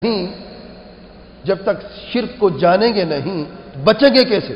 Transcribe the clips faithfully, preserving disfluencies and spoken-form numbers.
نہیں، جب تک شرک کو جانیں گے نہیں بچیں گے کیسے؟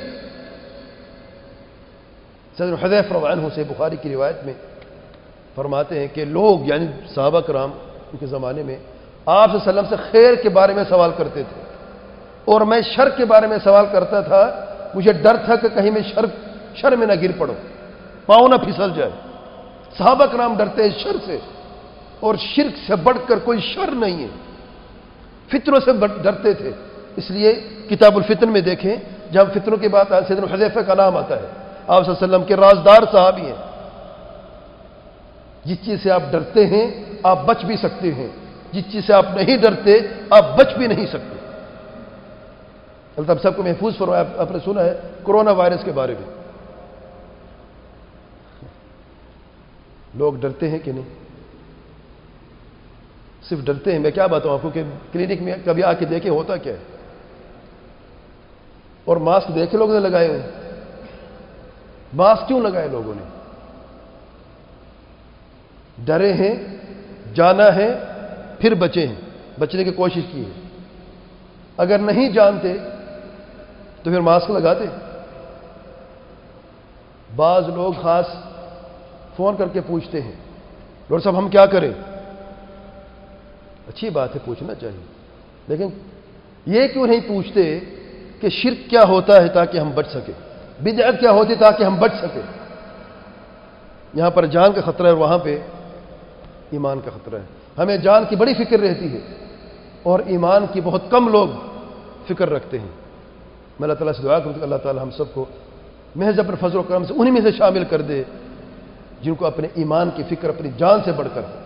سیدنا حذیفہ رضی اللہ عنہ سے بخاری کی روایت میں فرماتے ہیں کہ لوگ یعنی صحابہ کرام ان کے زمانے میں آپ صلی اللہ علیہ وسلم سے خیر کے بارے میں سوال کرتے تھے، اور میں شر کے بارے میں سوال کرتا تھا، مجھے ڈر تھا کہ کہیں میں شر شر میں نہ گر پڑوں، پاؤں نہ پھسل جائے۔ صحابہ کرام ڈرتے ہیں شر سے، اور شرک سے بڑھ کر کوئی شر نہیں ہے، فتنوں سے ڈرتے تھے۔ اس لیے کتاب الفتن میں دیکھیں، جب فتنوں کی بات آتی ہے سیدنا حذیفہ کا نام آتا ہے، آپ صلی اللہ علیہ وسلم کے رازدار صحابی ہیں۔ جس چیز سے آپ ڈرتے ہیں آپ بچ بھی سکتے ہیں، جس چیز سے آپ نہیں ڈرتے آپ بچ بھی نہیں سکتے۔ اللہ تعالیٰ سب کو محفوظ فرمائے۔ آپ نے سنا ہے کورونا وائرس کے بارے میں، لوگ ڈرتے ہیں کہ نہیں؟ صرف ڈرتے ہیں۔ میں کیا بتاؤں آپ کو کہ کلینک میں کبھی آ کے دیکھیں ہوتا کیا ہے، اور ماسک دیکھے لوگوں نے لگائے ہوئے، ماسک کیوں لگائے لوگوں نے؟ ڈرے ہیں، جانا ہے، پھر بچے ہیں، بچنے کی کوشش کی ہے۔ اگر نہیں جانتے تو پھر ماسک لگاتے۔ بعض لوگ خاص فون کر کے پوچھتے ہیں، ڈاکٹر صاحب ہم کیا کریں؟ اچھی بات ہے، پوچھنا چاہیے، لیکن یہ کیوں نہیں پوچھتے کہ شرک کیا ہوتا ہے تاکہ ہم بچ سکیں، بدعت کیا ہوتی تاکہ ہم بچ سکیں۔ یہاں پر جان کا خطرہ ہے، وہاں پہ ایمان کا خطرہ ہے۔ ہمیں جان کی بڑی فکر رہتی ہے، اور ایمان کی بہت کم لوگ فکر رکھتے ہیں۔ میں اللہ تعالیٰ سے دعا کروں کہ اللہ تعالیٰ ہم سب کو محض اپنے فضل و کرم سے انہی میں سے شامل کر دے جن کو اپنے ایمان کی فکر اپنی جان سے بڑھ کر ہے۔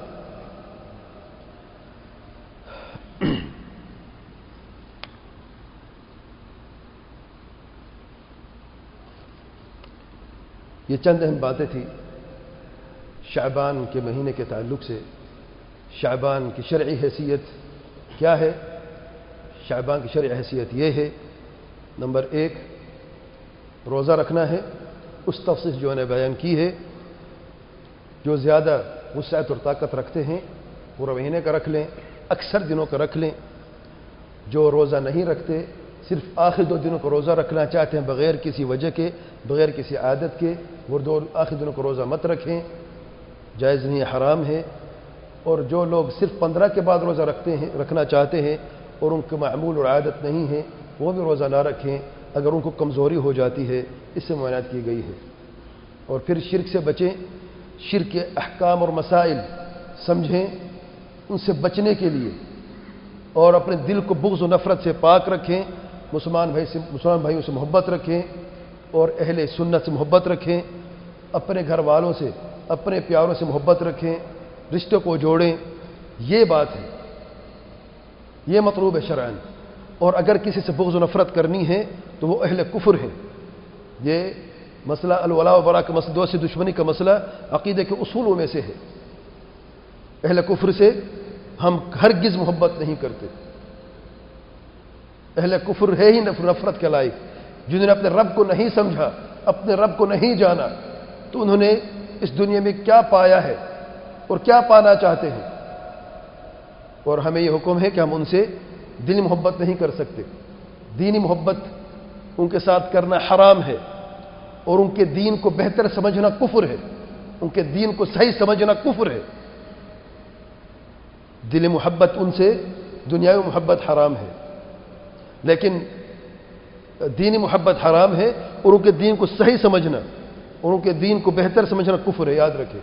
یہ چند اہم باتیں تھیں شعبان کے مہینے کے تعلق سے۔ شعبان کی شرعی حیثیت کیا ہے؟ شعبان کی شرعی حیثیت یہ ہے، نمبر ایک، روزہ رکھنا ہے۔ اس تفصیل جو نے بیان کی ہے، جو زیادہ وسعت اور طاقت رکھتے ہیں پورا مہینے کا رکھ لیں، اکثر دنوں کا رکھ لیں۔ جو روزہ نہیں رکھتے، صرف آخر دو دنوں کو روزہ رکھنا چاہتے ہیں بغیر کسی وجہ کے، بغیر کسی عادت کے، وہ دو آخر دنوں کو روزہ مت رکھیں، جائز نہیں، حرام ہے۔ اور جو لوگ صرف پندرہ کے بعد روزہ رکھتے ہیں رکھنا چاہتے ہیں اور ان کا معمول اور عادت نہیں ہے، وہ بھی روزہ نہ رکھیں اگر ان کو کمزوری ہو جاتی ہے، اس سے ممانعت کی گئی ہے۔ اور پھر شرک سے بچیں، شرک کے احکام اور مسائل سمجھیں، ان سے بچنے کے لیے، اور اپنے دل کو بغض و نفرت سے پاک رکھیں، مسلمان بھائی سے مسلمان بھائیوں سے محبت رکھیں، اور اہل سنت سے محبت رکھیں، اپنے گھر والوں سے، اپنے پیاروں سے محبت رکھیں، رشتوں کو جوڑیں۔ یہ بات ہے، یہ مطلوب ہے شرعاً۔ اور اگر کسی سے بغض و نفرت کرنی ہے تو وہ اہل کفر ہے۔ یہ مسئلہ الولاء و براء کا مسئلہ، دوستی دشمنی کا مسئلہ عقیدے کے اصولوں میں سے ہے۔ اہل کفر سے ہم ہرگز محبت نہیں کرتے۔ اہل کفر ہے ہی نفرت کے لائق، جنہوں نے اپنے رب کو نہیں سمجھا، اپنے رب کو نہیں جانا، تو انہوں نے اس دنیا میں کیا پایا ہے اور کیا پانا چاہتے ہیں۔ اور ہمیں یہ حکم ہے کہ ہم ان سے دلی محبت نہیں کر سکتے۔ دینی محبت ان کے ساتھ کرنا حرام ہے، اور ان کے دین کو بہتر سمجھنا کفر ہے، ان کے دین کو صحیح سمجھنا کفر ہے۔ دلی محبت ان سے، دنیاوی محبت حرام ہے، لیکن دینی محبت حرام ہے، اور ان کے دین کو صحیح سمجھنا اور ان کے دین کو بہتر سمجھنا کفر ہے، یاد رکھیں۔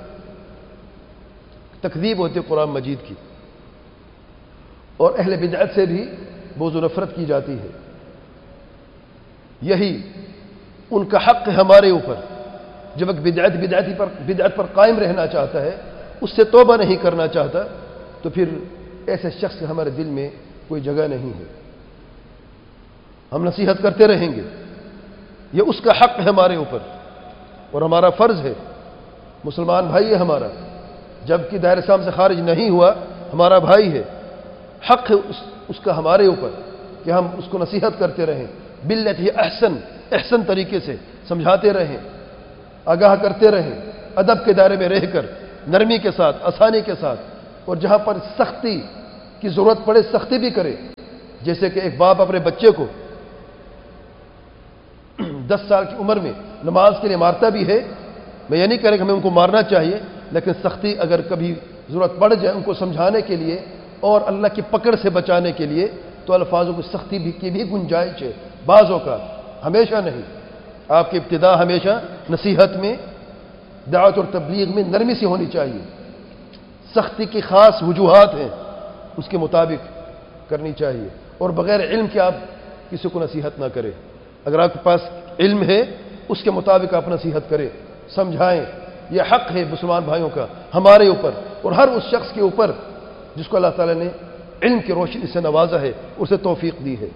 تکذیب ہوتی ہے قرآن مجید کی۔ اور اہل بدعت سے بھی بغض و نفرت کی جاتی ہے۔ یہی ان کا حق ہے ہمارے اوپر۔ جب ایک بدعت بدعتی پر بدعت پر قائم رہنا چاہتا ہے، اس سے توبہ نہیں کرنا چاہتا، تو پھر ایسے شخص ہمارے دل میں کوئی جگہ نہیں ہے۔ ہم نصیحت کرتے رہیں گے، یہ اس کا حق ہے ہمارے اوپر، اور ہمارا فرض ہے۔ مسلمان بھائی ہے ہمارا، جب کہ دائرہ اسلام سے خارج نہیں ہوا، ہمارا بھائی ہے، حق ہے اس, اس کا ہمارے اوپر کہ ہم اس کو نصیحت کرتے رہیں، باللتی احسن احسن طریقے سے سمجھاتے رہیں، آگاہ کرتے رہیں، ادب کے دائرے میں رہ کر، نرمی کے ساتھ، آسانی کے ساتھ، اور جہاں پر سختی کی ضرورت پڑے سختی بھی کرے، جیسے کہ ایک باپ اپنے بچے کو دس سال کی عمر میں نماز کے لیے مارتا بھی ہے. میں یہ نہیں کہہ رہا کہ ہمیں ان کو مارنا چاہیے، لیکن سختی اگر کبھی ضرورت پڑ جائے ان کو سمجھانے کے لیے اور اللہ کی پکڑ سے بچانے کے لیے، تو الفاظوں کی سختی بھی کی بھی گنجائش ہے بعض اوقات، ہمیشہ نہیں. آپ کی ابتدا ہمیشہ نصیحت میں، دعوت اور تبلیغ میں نرمی سے ہونی چاہیے. سختی کی خاص وجوہات ہیں، اس کے مطابق کرنی چاہیے، اور بغیر علم کے آپ کسی کو نصیحت نہ کریں. اگر آپ کے پاس علم ہے اس کے مطابق آپ نصیحت کریں، سمجھائیں. یہ حق ہے مسلمان بھائیوں کا ہمارے اوپر اور ہر اس شخص کے اوپر جس کو اللہ تعالیٰ نے علم کی روشنی سے نوازا ہے، اسے توفیق دی ہے.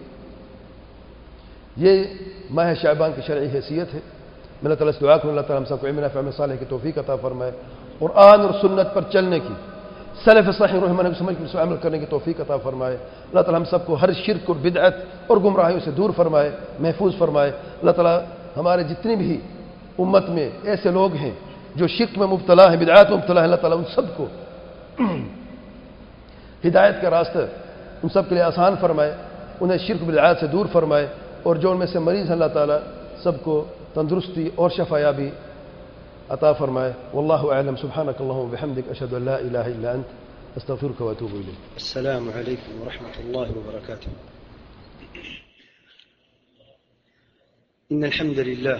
یہ ماہ شعبان کی شرعی حیثیت ہے. میں اللہ تعالیٰ سے دعا کروں اللہ تعالیٰ ہم سب کو علم نافع عمل صالح کی توفیق عطا فرمائے، قرآن اور سنت پر چلنے کی، سلف صالح رحمہ اللہ سمجھ کر عمل کرنے کی توفیق عطا فرمائے. اللہ تعالیٰ ہم سب کو ہر شرک اور بدعت اور گمراہیوں سے دور فرمائے، محفوظ فرمائے. اللہ تعالیٰ ہمارے جتنی بھی امت میں ایسے لوگ ہیں جو شرک میں مبتلا ہیں، بدعات میں مبتلا ہیں، اللہ تعالیٰ ان سب کو ہدایت کا راستہ ان سب کے لیے آسان فرمائے، انہیں شرک بدعات سے دور فرمائے، اور جو ان میں سے مریض ہیں اللہ تعالیٰ سب کو تندرستی اور شفایابی عطا فرمائے. واللہ اعلم. سبحانک اللہم وبحمدک، اشہد ان لا الہ الا انت، استغفرک واتوب الیک. السلام علیکم ورحمۃ اللہ وبرکاتہ. ان الحمد لله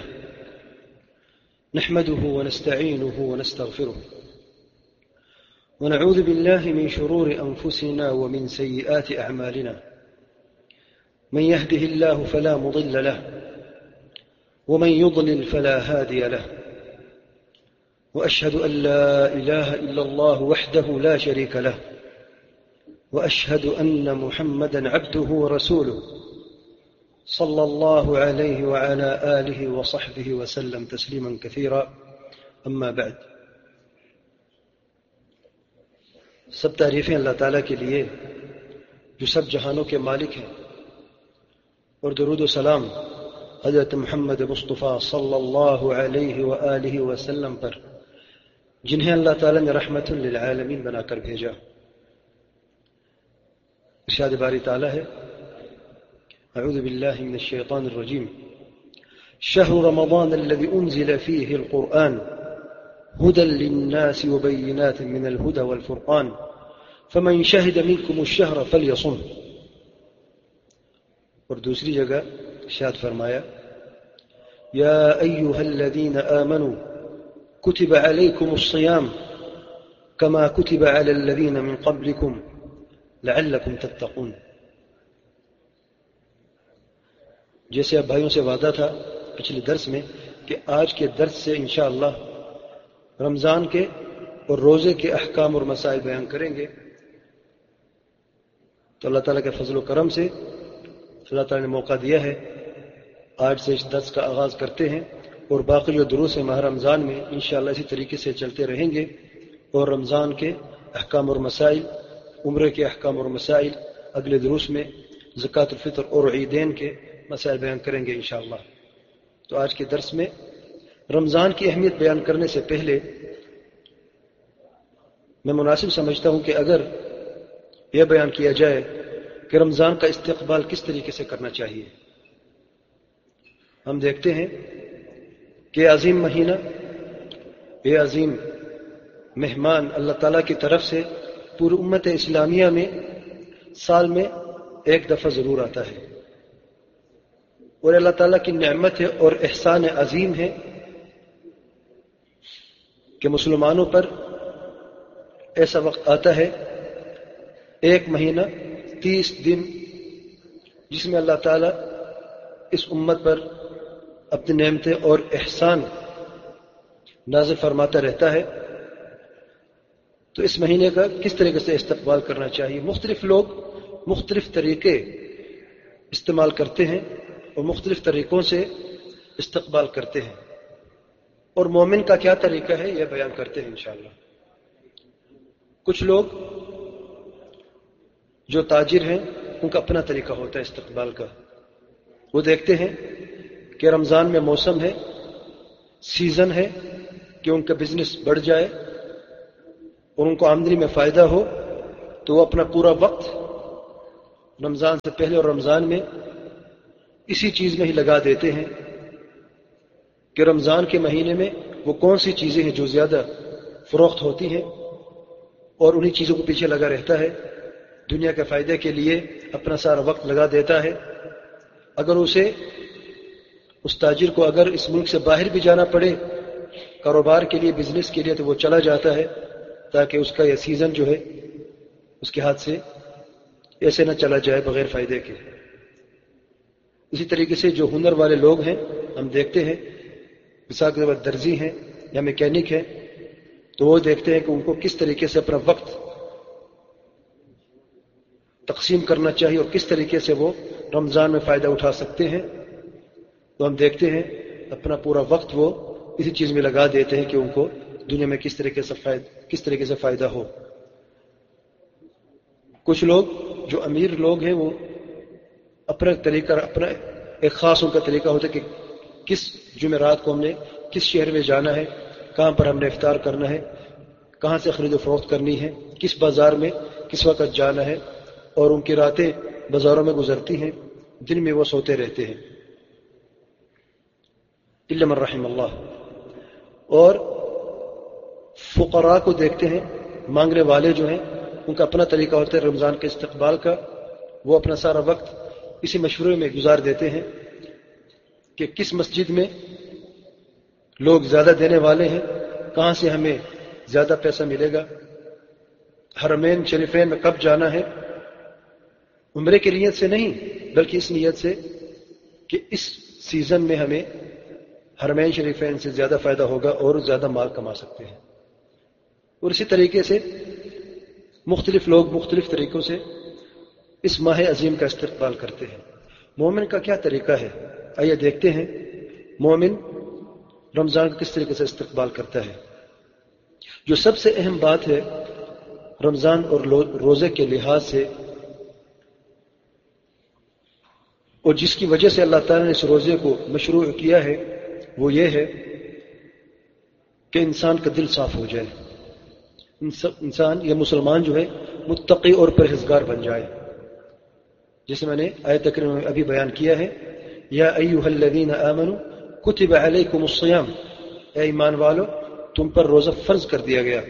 نحمده ونستعينه ونستغفره ونعوذ بالله من شرور أنفسنا ومن سيئات أعمالنا. من يهده الله فلا مضل له ومن يضلل فلا هادي له. وأشهد أن لا إله إلا الله وحده لا شريك له وأشهد أن محمدا عبده ورسوله صلى الله عليه وعلى آله وصحبه وسلم تسليما كثيرا. أما بعد. سب تعریفیں اللہ تعالیٰ کے لیے جو سب جہانوں کے مالک ہیں، اور درود و سلام حضرت محمد مصطفیٰ صلی اللہ علیہ وآلہ وسلم پر جنہیں اللہ تعالیٰ نے رحمت للعالمین بنا کر بھیجا. ارشاد باری تعالیٰ ہے اعوذ باللہ من الشیطان الرجیم شہر رمضان الذي انزل فيه القرآن هدى للناس وبينات من الهدى والفرقان فمن شهد منكم الشهر فليصم. اور دوسری جگہ ارشاد فرمایا یا ایها الذين آمنوا كتب عليكم الصيام كما كتب على الذين من قبلكم لعلكم تتقون. جیسے اب بھائیوں سے وعدہ تھا پچھلے درس میں کہ آج کے درس سے انشاءاللہ رمضان کے اور روزے کے احکام اور مسائل بیان کریں گے. تو اللہ تعالیٰ کے فضل و کرم سے اللہ تعالیٰ نے موقع دیا ہے، آج سے اس درس کا آغاز کرتے ہیں، اور باقی جو دروس ہیں ماہ رمضان میں انشاءاللہ اسی طریقے سے چلتے رہیں گے، اور رمضان کے احکام اور مسائل، عمرے کے احکام اور مسائل اگلے دروس میں، زکوٰۃ الفطر اور عیدین کے مسائل بیان کریں گے انشاءاللہ. تو آج کے درس میں رمضان کی اہمیت بیان کرنے سے پہلے میں مناسب سمجھتا ہوں کہ اگر یہ بیان کیا جائے کہ رمضان کا استقبال کس طریقے سے کرنا چاہیے. ہم دیکھتے ہیں کہ عظیم مہینہ، یہ عظیم مہمان اللہ تعالیٰ کی طرف سے پوری امت اسلامیہ میں سال میں ایک دفعہ ضرور آتا ہے، اور اللہ تعالیٰ کی نعمت ہے اور احسان عظیم ہے کہ مسلمانوں پر ایسا وقت آتا ہے، ایک مہینہ تیس دن، جس میں اللہ تعالیٰ اس امت پر اپنی نعمتیں اور احسان نازل فرماتا رہتا ہے. تو اس مہینے کا کس طریقے سے استقبال کرنا چاہیے؟ مختلف لوگ مختلف طریقے استعمال کرتے ہیں اور مختلف طریقوں سے استقبال کرتے ہیں، اور مومن کا کیا طریقہ ہے یہ بیان کرتے ہیں انشاءاللہ. کچھ لوگ جو تاجر ہیں ان کا اپنا طریقہ ہوتا ہے استقبال کا. وہ دیکھتے ہیں کہ رمضان میں موسم ہے، سیزن ہے کہ ان کا بزنس بڑھ جائے اور ان کو آمدنی میں فائدہ ہو، تو وہ اپنا پورا وقت رمضان سے پہلے اور رمضان میں اسی چیز میں ہی لگا دیتے ہیں کہ رمضان کے مہینے میں وہ کون سی چیزیں ہیں جو زیادہ فروخت ہوتی ہیں، اور انہی چیزوں کو پیچھے لگا رہتا ہے، دنیا کے فائدے کے لیے اپنا سارا وقت لگا دیتا ہے۔ اگر اسے اس تاجر کو اگر اس ملک سے باہر بھی جانا پڑے کاروبار کے لیے، بزنس کے لیے، تو وہ چلا جاتا ہے تاکہ اس کا یہ سیزن جو ہے اس کے ہاتھ سے ایسے نہ چلا جائے بغیر فائدے کے۔ اسی طریقے سے جو ہنر والے لوگ ہیں، ہم دیکھتے ہیں مثال کے طور پر درزی ہیں یا میکینک ہیں، تو وہ دیکھتے ہیں کہ ان کو کس طریقے سے اپنا وقت تقسیم کرنا چاہیے اور کس طریقے سے وہ رمضان میں فائدہ اٹھا سکتے ہیں۔ تو ہم دیکھتے ہیں اپنا پورا وقت وہ اسی چیز میں لگا دیتے ہیں کہ ان کو دنیا میں کس طریقے سے فائدہ کس طریقے سے فائدہ ہو۔ کچھ لوگ جو امیر لوگ ہیں وہ اپنا طریقہ اپنا ایک خاص ان کا طریقہ ہوتا ہے کہ کس جمعرات کو ہم نے کس شہر میں جانا ہے، کہاں پر ہم نے افطار کرنا ہے، کہاں سے خرید و فروخت کرنی ہے، کس بازار میں کس وقت جانا ہے، اور ان کی راتیں بازاروں میں گزرتی ہیں، دن میں وہ سوتے رہتے ہیں الا من رحم اللہ۔ اور فقراء کو دیکھتے ہیں، مانگنے والے جو ہیں ان کا اپنا طریقہ ہوتا ہے رمضان کے استقبال کا، وہ اپنا سارا وقت اسی مشورے میں گزار دیتے ہیں کہ کس مسجد میں لوگ زیادہ دینے والے ہیں، کہاں سے ہمیں زیادہ پیسہ ملے گا، حرمین شریفین میں کب جانا ہے، عمرے کی نیت سے نہیں بلکہ اس نیت سے کہ اس سیزن میں ہمیں حرمین شریفین سے زیادہ فائدہ ہوگا اور زیادہ مال کما سکتے ہیں۔ اور اسی طریقے سے مختلف لوگ مختلف طریقوں سے اس ماہ عظیم کا استقبال کرتے ہیں۔ مومن کا کیا طریقہ ہے؟ آئیے دیکھتے ہیں مومن رمضان کا کس طریقے سے استقبال کرتا ہے۔ جو سب سے اہم بات ہے رمضان اور روزے کے لحاظ سے، اور جس کی وجہ سے اللہ تعالیٰ نے اس روزے کو مشروع کیا ہے، وہ یہ ہے کہ انسان کا دل صاف ہو جائے، انسان یا مسلمان جو ہے متقی اور پرہیزگار بن جائے، جسے میں نے آیت کریمہ میں ابھی بیان کیا ہے، یا ایھا الذین آمنوا کتب علیکم الصیام، اے ایمان والو تم پر روزہ فرض کر دیا گیا،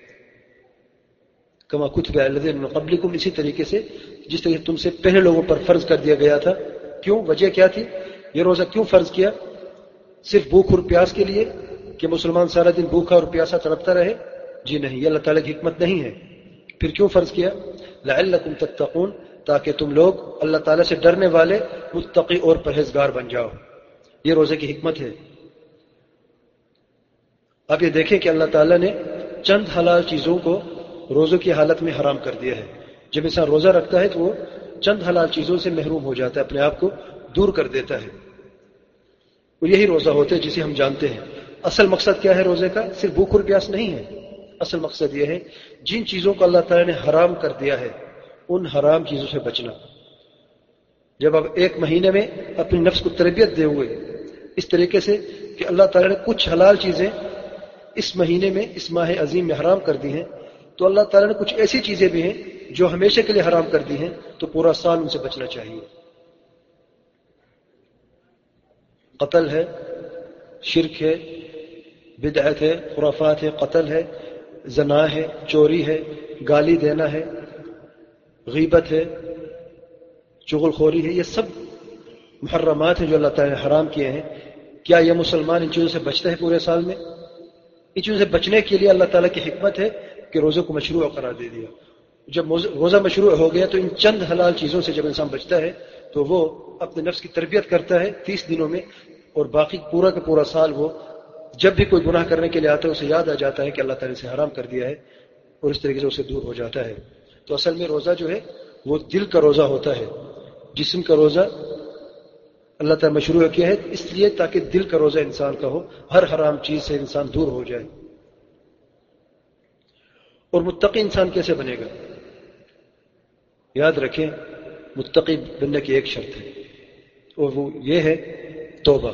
کما کتب علی الذین من قبلکم، اسی طریقے سے جس طریقے تم سے پہلے لوگوں پر فرض کر دیا گیا تھا۔ کیوں؟ وجہ کیا تھی؟ یہ روزہ کیوں فرض کیا؟ صرف بھوک اور پیاس کے لیے کہ مسلمان سارا دن بھوکا اور پیاسا تڑپتا رہے؟ جی نہیں، یہ اللہ تعالیٰ کی حکمت نہیں ہے۔ پھر کیوں فرض کیا؟ لعلکم تتقون، تاکہ تم لوگ اللہ تعالیٰ سے ڈرنے والے متقی اور پرہیزگار بن جاؤ، یہ روزے کی حکمت ہے۔ اب یہ دیکھیں کہ اللہ تعالیٰ نے چند حلال چیزوں کو روزوں کی حالت میں حرام کر دیا ہے۔ جب انسان روزہ رکھتا ہے تو وہ چند حلال چیزوں سے محروم ہو جاتا ہے، اپنے آپ کو دور کر دیتا ہے، اور یہی روزہ ہوتا ہے جسے ہم جانتے ہیں۔ اصل مقصد کیا ہے روزے کا؟ صرف بھوک اور پیاس نہیں ہے، اصل مقصد یہ ہے جن چیزوں کو اللہ تعالیٰ نے حرام کر دیا ہے ان حرام چیزوں سے بچنا۔ جب آپ ایک مہینے میں اپنی نفس کو تربیت دے ہوئے اس طریقے سے کہ اللہ تعالیٰ نے کچھ حلال چیزیں اس مہینے میں اس ماہ عظیم میں حرام کر دی ہیں، تو اللہ تعالیٰ نے کچھ ایسی چیزیں بھی ہیں جو ہمیشہ کے لیے حرام کر دی ہیں، تو پورا سال ان سے بچنا چاہیے۔ قتل ہے، شرک ہے، بدعت ہے، خرافات ہے، قتل ہے، زنا ہے، چوری ہے، گالی دینا ہے، غیبت ہے، چغل خوری ہے، یہ سب محرمات ہیں جو اللہ تعالیٰ نے حرام کیے ہیں۔ کیا یہ مسلمان ان چیزوں سے بچتا ہے پورے سال میں؟ ان چیزوں سے بچنے کے لیے اللہ تعالیٰ کی حکمت ہے کہ روزے کو مشروع قرار دے دیا۔ جب روزہ مشروع ہو گیا تو ان چند حلال چیزوں سے جب انسان بچتا ہے تو وہ اپنے نفس کی تربیت کرتا ہے تیس دنوں میں، اور باقی پورا کا پورا سال وہ جب بھی کوئی گناہ کرنے کے لیے آتا ہے اسے یاد آ جاتا ہے کہ اللہ تعالیٰ نے اسے حرام کر دیا ہے، اور اس طریقے سے اسے دور ہو جاتا ہے۔ تو اصل میں روزہ جو ہے وہ دل کا روزہ ہوتا ہے، جسم کا روزہ اللہ تعالیٰ مشروع کیا ہے اس لیے تاکہ دل کا روزہ انسان کا ہو، ہر حرام چیز سے انسان دور ہو جائے۔ اور متقی انسان کیسے بنے گا؟ یاد رکھیں متقی بننے کی ایک شرط ہے، اور وہ یہ ہے توبہ۔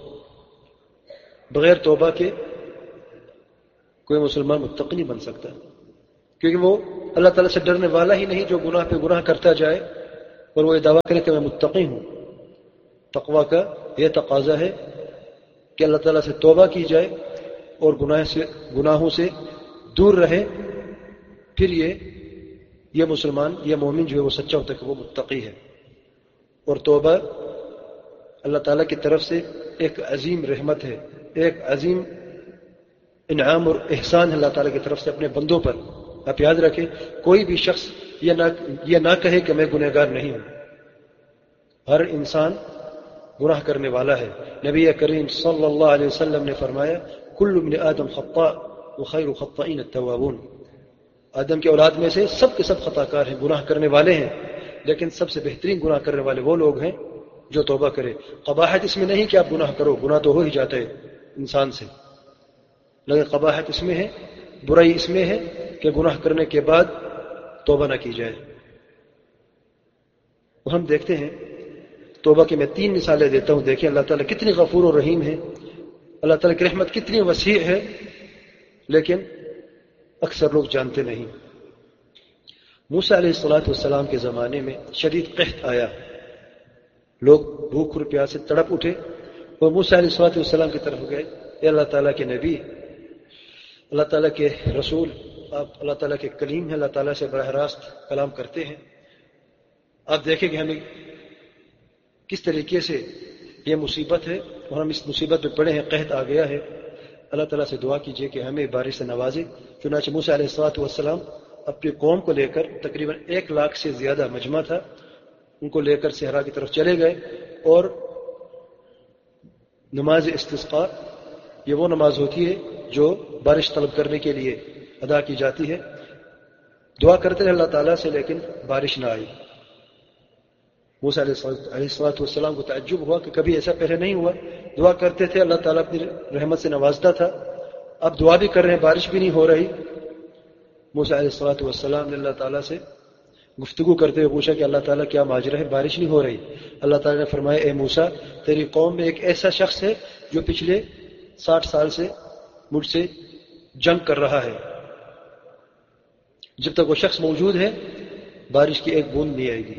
بغیر توبہ کے کوئی مسلمان متقی نہیں بن سکتا، کیونکہ وہ اللہ تعالیٰ سے ڈرنے والا ہی نہیں جو گناہ پہ گناہ کرتا جائے اور وہ یہ دعویٰ کرے کہ میں متقی ہوں۔ تقویٰ کا یہ تقاضا ہے کہ اللہ تعالیٰ سے توبہ کی جائے اور گناہ سے گناہوں سے دور رہے، پھر یہ یہ مسلمان یہ مومن جو ہے وہ سچا ہوتا ہے کہ وہ متقی ہے۔ اور توبہ اللہ تعالیٰ کی طرف سے ایک عظیم رحمت ہے، ایک عظیم انعام اور احسان ہے اللہ تعالیٰ کی طرف سے اپنے بندوں پر۔ آپ یاد رکھیں، کوئی بھی شخص یہ نہ یہ نہ کہے کہ میں گنہگار نہیں ہوں۔ ہر انسان گناہ کرنے والا ہے۔ نبی کریم صلی اللہ علیہ وسلم نے فرمایا کل ابن آدم خطاء وخیر الخطائین التوابون، آدم کے اولاد میں سے سب کے سب خطا کار ہیں، گناہ کرنے والے ہیں، لیکن سب سے بہترین گناہ کرنے والے وہ لوگ ہیں جو توبہ کرے۔ قباحت اس میں نہیں کہ آپ گناہ کرو، گناہ تو ہو ہی جاتا ہے انسان سے، لیکن قباحت اس میں ہے، برائی اس میں ہے کہ گناہ کرنے کے بعد توبہ نہ کی جائے۔ اور ہم دیکھتے ہیں توبہ کی میں تین مثالیں دیتا ہوں، دیکھیں اللہ تعالیٰ کتنی غفور و رحیم ہے، اللہ تعالیٰ کی رحمت کتنی وسیع ہے، لیکن اکثر لوگ جانتے نہیں۔ موسیٰ علیہ الصلوۃ والسلام کے زمانے میں شدید قحط آیا، لوگ بھوک اور پیاس سے تڑپ اٹھے اور موسیٰ علیہ الصلوۃ والسلام کی طرف گئے، اے اللہ تعالیٰ کے نبی، اللہ تعالیٰ کے رسول، آپ اللہ تعالیٰ کے کلیم ہیں، اللہ تعالیٰ سے براہ راست کلام کرتے ہیں، آپ دیکھیں کہ ہمیں کس طریقے سے یہ مصیبت ہے اور ہم اس مصیبت میں پڑے ہیں، قحط آ گیا ہے، اللہ تعالیٰ سے دعا کیجئے کہ ہمیں بارش سے نوازے۔ چنانچہ موسیٰ علیہ الصلوۃ والسلام اپنی قوم کو لے کر، تقریباً ایک لاکھ سے زیادہ مجمع تھا، ان کو لے کر صحرا کی طرف چلے گئے، اور نماز استسقاء یہ وہ نماز ہوتی ہے جو بارش طلب کرنے کے لیے ادا کی جاتی ہے۔ دعا کرتے ہیں اللہ تعالیٰ سے، لیکن بارش نہ آئی۔ موسیٰ علیہ الصلوۃ والسلام کو تعجب ہوا کہ کبھی ایسا پہلے نہیں ہوا، دعا کرتے تھے اللہ تعالیٰ اپنی رحمت سے نوازتا تھا، اب دعا بھی کر رہے ہیں بارش بھی نہیں ہو رہی۔ موسیٰ علیہ الصلوۃ والسلام نے اللہ تعالیٰ سے گفتگو کرتے ہوئے پوچھا کہ اللہ تعالیٰ کیا ماجرا ہے، بارش نہیں ہو رہی؟ اللہ تعالیٰ نے فرمایا اے موسیٰ، تیری قوم میں ایک ایسا شخص ہے جو پچھلے ساٹھ سال سے مجھ سے جنگ کر رہا ہے، جب تک وہ شخص موجود ہے بارش کی ایک بوند نہیں آئے گی،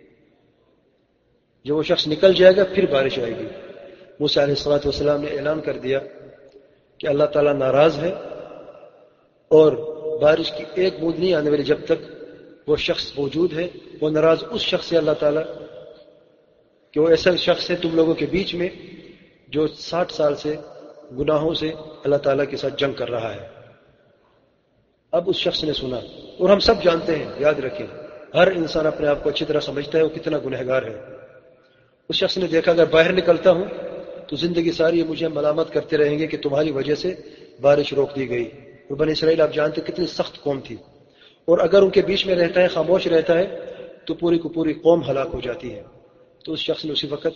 جب وہ شخص نکل جائے گا پھر بارش آئے گی۔ موسیٰ علیہ الصلوۃ والسلام نے اعلان کر دیا کہ اللہ تعالیٰ ناراض ہے اور بارش کی ایک بوند نہیں آنے والی جب تک وہ شخص موجود ہے۔ وہ ناراض اس شخص سے اللہ تعالیٰ کہ وہ ایسا شخص ہے تم لوگوں کے بیچ میں جو ساٹھ سال سے گناہوں سے اللہ تعالیٰ کے ساتھ جنگ کر رہا ہے۔ اب اس شخص نے سنا، اور ہم سب جانتے ہیں، یاد رکھیں ہر انسان اپنے آپ کو اچھی طرح سمجھتا ہے وہ کتنا گنہگار ہے۔ اس شخص نے دیکھا اگر باہر نکلتا ہوں تو زندگی ساری مجھے ملامت کرتے رہیں گے کہ تمہاری وجہ سے بارش روک دی گئی۔ اور بنی اسرائیل آپ جانتے کتنی سخت قوم تھی، اور اگر ان کے بیچ میں رہتا ہے، خاموش رہتا ہے، تو پوری کو پوری قوم ہلاک ہو جاتی ہے۔ تو اس شخص نے اسی وقت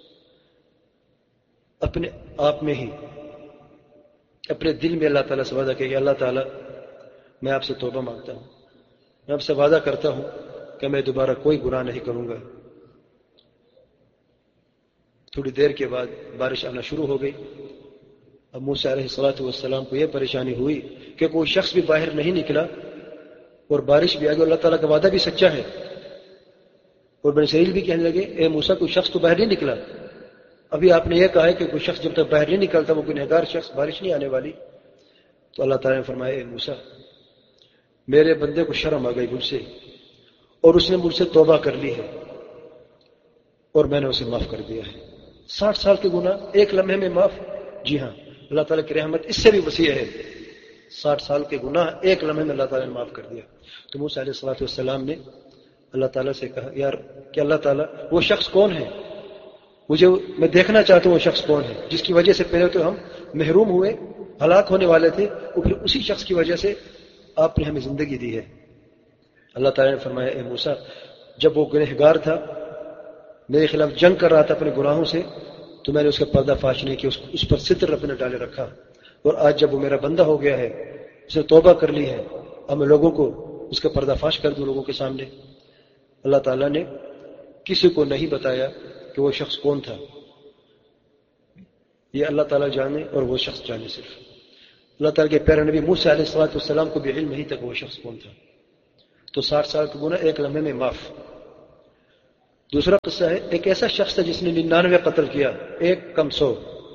اپنے آپ میں ہی اپنے دل میں اللہ تعالیٰ سے وعدہ کیا کہ اللہ تعالیٰ میں آپ سے توبہ مانگتا ہوں، میں آپ سے وعدہ کرتا ہوں کہ میں دوبارہ کوئی گناہ نہیں کروں گا۔ تھوڑی دیر کے بعد بارش آنا شروع ہو گئی۔ اب موسیٰ علیہ الصلوۃ والسلام کو یہ پریشانی ہوئی کہ کوئی شخص بھی باہر نہیں نکلا اور بارش بھی آ گئی، اللہ تعالیٰ کا وعدہ بھی سچا ہے۔ اور بنی اسرائیل بھی کہنے لگے اے موسیٰ کوئی شخص تو باہر نہیں نکلا، ابھی آپ نے یہ کہا ہے کہ کوئی شخص جب تک باہر نہیں نکلتا وہ گنہگار شخص، بارش نہیں آنے والی۔ تو اللہ تعالیٰ نے فرمایا اے موسیٰ میرے بندے کو شرم آ گئی مجھ سے، اور اس نے مجھ سے توبہ کر لی ہے اور میں نے اسے معاف کر دیا ہے۔ ساٹھ سال کے گناہ ایک لمحے میں معاف؟ جی ہاں، اللہ تعالیٰ کی رحمت اس سے بھی وسیع ہے۔ ساٹھ سال کے گناہ ایک لمحے میں اللہ تعالیٰ نے معاف کر دیا۔ تو موسیٰ علیہ الصلوۃ والسلام نے اللہ تعالیٰ سے کہا یار کہ اللہ تعالیٰ وہ شخص کون ہے، مجھے میں دیکھنا چاہتا ہوں وہ شخص کون ہے جس کی وجہ سے پہلے تو ہم محروم ہوئے، ہلاک ہونے والے تھے، اور پھر اسی شخص کی وجہ سے آپ نے ہمیں زندگی دی ہے۔ اللہ تعالیٰ نے فرمایا اے موسیٰ جب وہ گنہگار تھا، میرے خلاف جنگ کر رہا تھا اپنے گناہوں سے، تو میں نے اس کا پردہ فاش نہیں کیا، اس پر ستر رب نے ڈالے رکھا، اور آج جب وہ میرا بندہ ہو گیا ہے، اس نے توبہ کر لی ہے، اب میں لوگوں کو اس کا پردہ فاش کر دوں لوگوں کے سامنے۔ اللہ تعالیٰ نے کسی کو نہیں بتایا کہ وہ شخص کون تھا، یہ اللہ تعالیٰ جانے اور وہ شخص جانے صرف۔ اللہ تعالیٰ کے پیارے نبی موسیٰ علیہ الصلوۃ والسلام کو بھی علم نہیں تھا کہ وہ شخص کون تھا۔ تو ساٹھ سال کا گناہ ایک لمحے میں معاف. دوسرا قصہ ہے ایک ایسا شخص ہے جس نے ننانوے قتل کیا، ایک کم سو.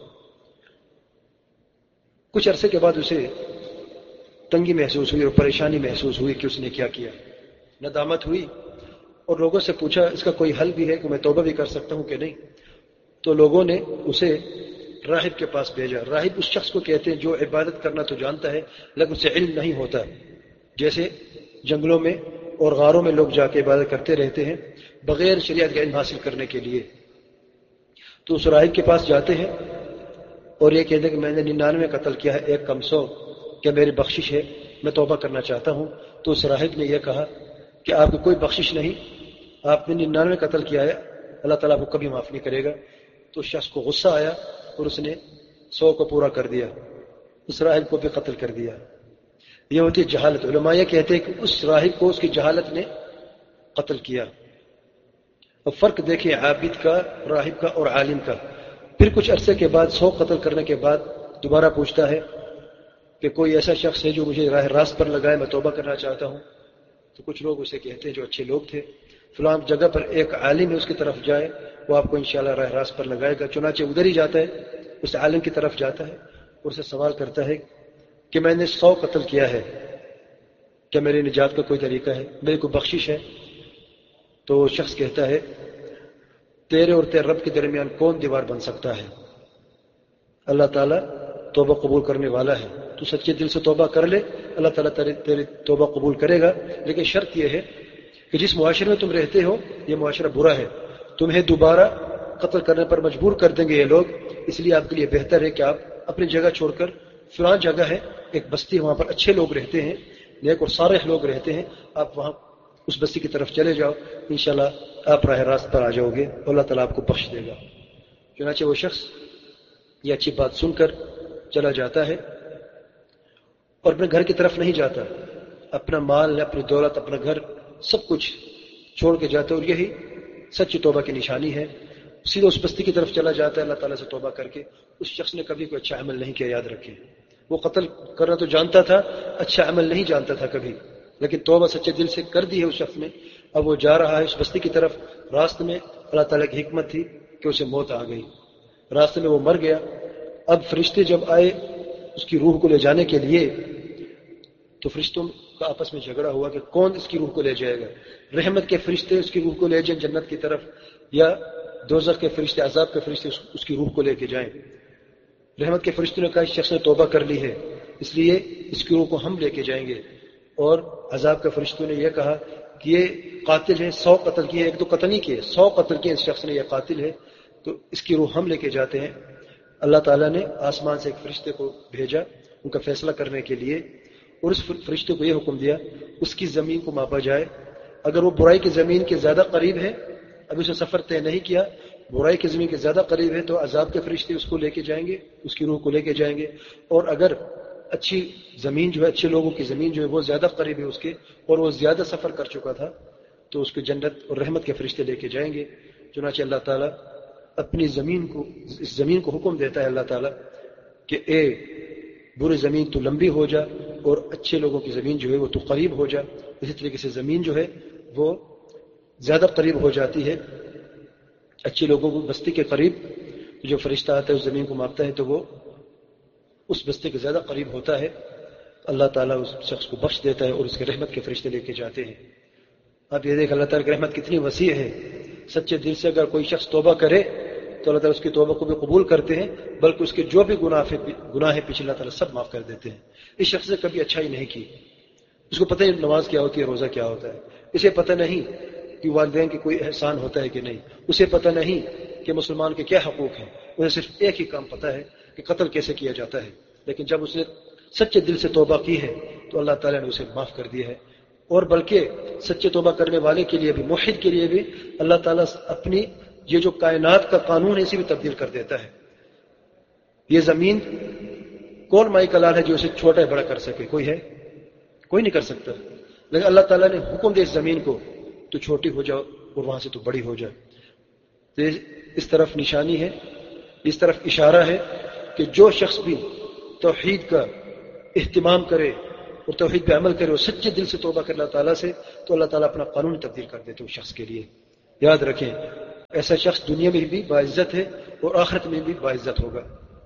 کچھ عرصے کے بعد اسے تنگی محسوس ہوئی اور پریشانی محسوس ہوئی کہ اس نے کیا کیا. ندامت ہوئی اور لوگوں سے پوچھا اس کا کوئی حل بھی ہے کہ میں توبہ بھی کر سکتا ہوں کہ نہیں. تو لوگوں نے اسے راہب کے پاس بھیجا. راہب اس شخص کو کہتے ہیں جو عبادت کرنا تو جانتا ہے لیکن اسے علم نہیں ہوتا، جیسے جنگلوں میں اور غاروں میں لوگ جا کے عبادت کرتے رہتے ہیں بغیر شریعت کا علم حاصل کرنے کے لیے. تو اس راہب کے پاس جاتے ہیں اور یہ کہتے ہیں کہ میں نے ننانوے قتل کیا ہے، ایک کم سو، کیا میری بخشش ہے؟ میں توبہ کرنا چاہتا ہوں. تو اس راہب نے یہ کہا کہ آپ کی کوئی بخشش نہیں، آپ نے ننانوے قتل کیا ہے، اللہ تعالیٰ آپ کو کبھی معاف نہیں کرے گا. تو شخص کو غصہ آیا اور اس نے سو کو پورا کر دیا، اس راہب کو بھی قتل کر دیا. یہ ہوتی ہے جہالت. علماء یہ کہتے ہیں کہ اس راہب کو اس کی جہالت نے قتل کیا. اب فرق دیکھیں عابد کا، راہب کا اور عالم کا. پھر کچھ عرصے کے بعد سو قتل کرنے کے بعد دوبارہ پوچھتا ہے کہ کوئی ایسا شخص ہے جو مجھے راہ راست پر لگائے، میں توبہ کرنا چاہتا ہوں. تو کچھ لوگ اسے کہتے ہیں جو اچھے لوگ تھے فلاں جگہ پر ایک عالم ہے، اس کی طرف جائے، وہ آپ کو انشاءاللہ راہ راست پر لگائے گا. چنانچہ ادھر ہی جاتا ہے، اس عالم کی طرف جاتا ہے اور اسے سوال کرتا ہے کہ میں نے سو قتل کیا ہے، کیا میرے نجات کا کوئی طریقہ ہے، میری کوئی بخشش ہے؟ تو شخص کہتا ہے تیرے اور تیرے رب کے درمیان کون دیوار بن سکتا ہے؟ اللہ تعالیٰ توبہ قبول کرنے والا ہے. تو سچے دل سے توبہ کر لے، اللہ تعالیٰ تیری توبہ قبول کرے گا. لیکن شرط یہ ہے کہ جس معاشرے میں تم رہتے ہو یہ معاشرہ برا ہے، تمہیں دوبارہ قتل کرنے پر مجبور کر دیں گے یہ لوگ. اس لیے آپ کے لیے بہتر ہے کہ آپ اپنی جگہ چھوڑ کر، فلاں جگہ ہے ایک بستی، وہاں پر اچھے لوگ رہتے ہیں، نیک اور صالح لوگ رہتے ہیں، آپ وہاں اس بستی کی طرف چلے جاؤ، انشاءاللہ آپ راہ راست پر آ جاؤ گے، اللہ تعالیٰ آپ کو بخش دے گا. چنانچہ وہ شخص یہ اچھی بات سن کر چلا جاتا ہے اور اپنے گھر کی طرف نہیں جاتا، اپنا مال، اپنی دولت، اپنا گھر سب کچھ چھوڑ کے جاتا ہے. اور یہی سچی توبہ کی نشانی ہے. سیدھا اس بستی کی طرف چلا جاتا ہے اللہ تعالیٰ سے توبہ کر کے. اس شخص نے کبھی کوئی اچھا عمل نہیں کیا، یاد رکھیں. وہ قتل کرنا تو جانتا تھا، اچھا عمل نہیں جانتا تھا کبھی، لیکن توبہ سچے دل سے کر دی ہے اس شخص نے. اب وہ جا رہا ہے اس بستی کی طرف، راستے میں اللہ تعالیٰ کی حکمت تھی کہ اسے موت آ گئی، راستے میں وہ مر گیا. اب فرشتے جب آئے اس کی روح کو لے جانے کے لیے تو فرشتوں کا آپس میں جھگڑا ہوا کہ کون اس کی روح کو لے جائے گا. رحمت کے فرشتے اس کی روح کو لے جائیں جنت کی طرف، یا دوزخ کے فرشتے، عذاب کے فرشتے اس کی روح کو لے کے جائیں. رحمت کے فرشتوں نے کہا اس شخص نے توبہ کر لی ہے اس لیے اس کی روح کو ہم لے کے جائیں گے. اور عذاب کے فرشتوں نے یہ کہا کہ یہ قاتل ہے، سو قتل کیے، ایک تو قتل نہیں کیے، سو قتل کیے اس شخص نے، یہ قاتل ہے، تو اس کی روح ہم لے کے جاتے ہیں. اللہ تعالیٰ نے آسمان سے ایک فرشتے کو بھیجا ان کا فیصلہ کرنے کے لیے، اور اس فرشتے کو یہ حکم دیا اس کی زمین کو ماپا جائے. اگر وہ برائی کی زمین کے زیادہ قریب ہے، ابھی اسے سفر طے نہیں کیا، برائی کی زمین کے زیادہ قریب ہے تو عذاب کے فرشتے اس کو لے کے جائیں گے، اس کی روح کو لے کے جائیں گے. اور اگر اچھی زمین جو ہے، اچھے لوگوں کی زمین جو ہے وہ زیادہ قریب ہے اس کے، اور وہ زیادہ سفر کر چکا تھا، تو اس کو جنت اور رحمت کے فرشتے لے کے جائیں گے. چنانچہ اللہ تعالیٰ اپنی زمین کو، اس زمین کو حکم دیتا ہے اللہ تعالیٰ کہ اے بری زمین تو لمبی ہو جا، اور اچھے لوگوں کی زمین جو ہے وہ تو قریب ہو جا. اسی طریقے سے زمین جو ہے وہ زیادہ قریب ہو جاتی ہے اچھے لوگوں کو بستی کے قریب. جو فرشتہ آتا ہے اس زمین کو ماپتا ہے تو وہ اس بستی کے زیادہ قریب ہوتا ہے. اللہ تعالیٰ اس شخص کو بخش دیتا ہے اور اس کے رحمت کے فرشتے لے کے جاتے ہیں. اب یہ دیکھ اللہ تعالیٰ کی رحمت کتنی وسیع ہے. سچے دل سے اگر کوئی شخص توبہ کرے تو اللہ تعالیٰ اس کی توبہ کو بھی قبول کرتے ہیں، بلکہ اس کے جو بھی گناہ گناہ ہے پیچھے اللہ تعالیٰ سب معاف کر دیتے ہیں. اس شخص نے کبھی اچھائی نہیں کی، اس کو پتہ نہیں نماز کیا ہوتی ہے، روزہ کیا ہوتا ہے، اسے پتہ نہیں کہ والدین کی کوئی احسان ہوتا ہے کہ نہیں، اسے پتہ نہیں کہ مسلمان کے کیا حقوق ہیں، اسے صرف ایک ہی کام پتہ ہے کہ قتل کیسے کیا جاتا ہے. لیکن جب اس نے سچے دل سے توبہ کی ہے تو اللہ تعالیٰ نے اسے معاف کر دیا ہے. اور بلکہ سچے توبہ کرنے والے کے لیے بھی، موحد کے لیے بھی اللہ تعالیٰ اپنی یہ جو کائنات کا قانون ہے اسے بھی تبدیل کر دیتا ہے. یہ زمین کون مائی کا لال ہے جو اسے چھوٹا بڑا کر سکے؟ کوئی ہے؟ کوئی نہیں کر سکتا. لیکن اللہ تعالیٰ نے حکم دے اس زمین کو تو چھوٹی ہو جاؤ اور وہاں سے تو بڑی ہو جائے. تو اس طرف نشانی ہے، اس طرف اشارہ ہے کہ جو شخص بھی توحید کا اہتمام کرے، اور توحید پہ عمل کرے اور سچے دل سے توبہ کرے اللہ تعالیٰ سے، تو اللہ تعالیٰ اپنا قانون تبدیل کر دیتے اس شخص کے لیے. یاد رکھیں ایسا شخص دنیا میں بھی باعزت ہے اور آخرت میں بھی باعزت ہوگا.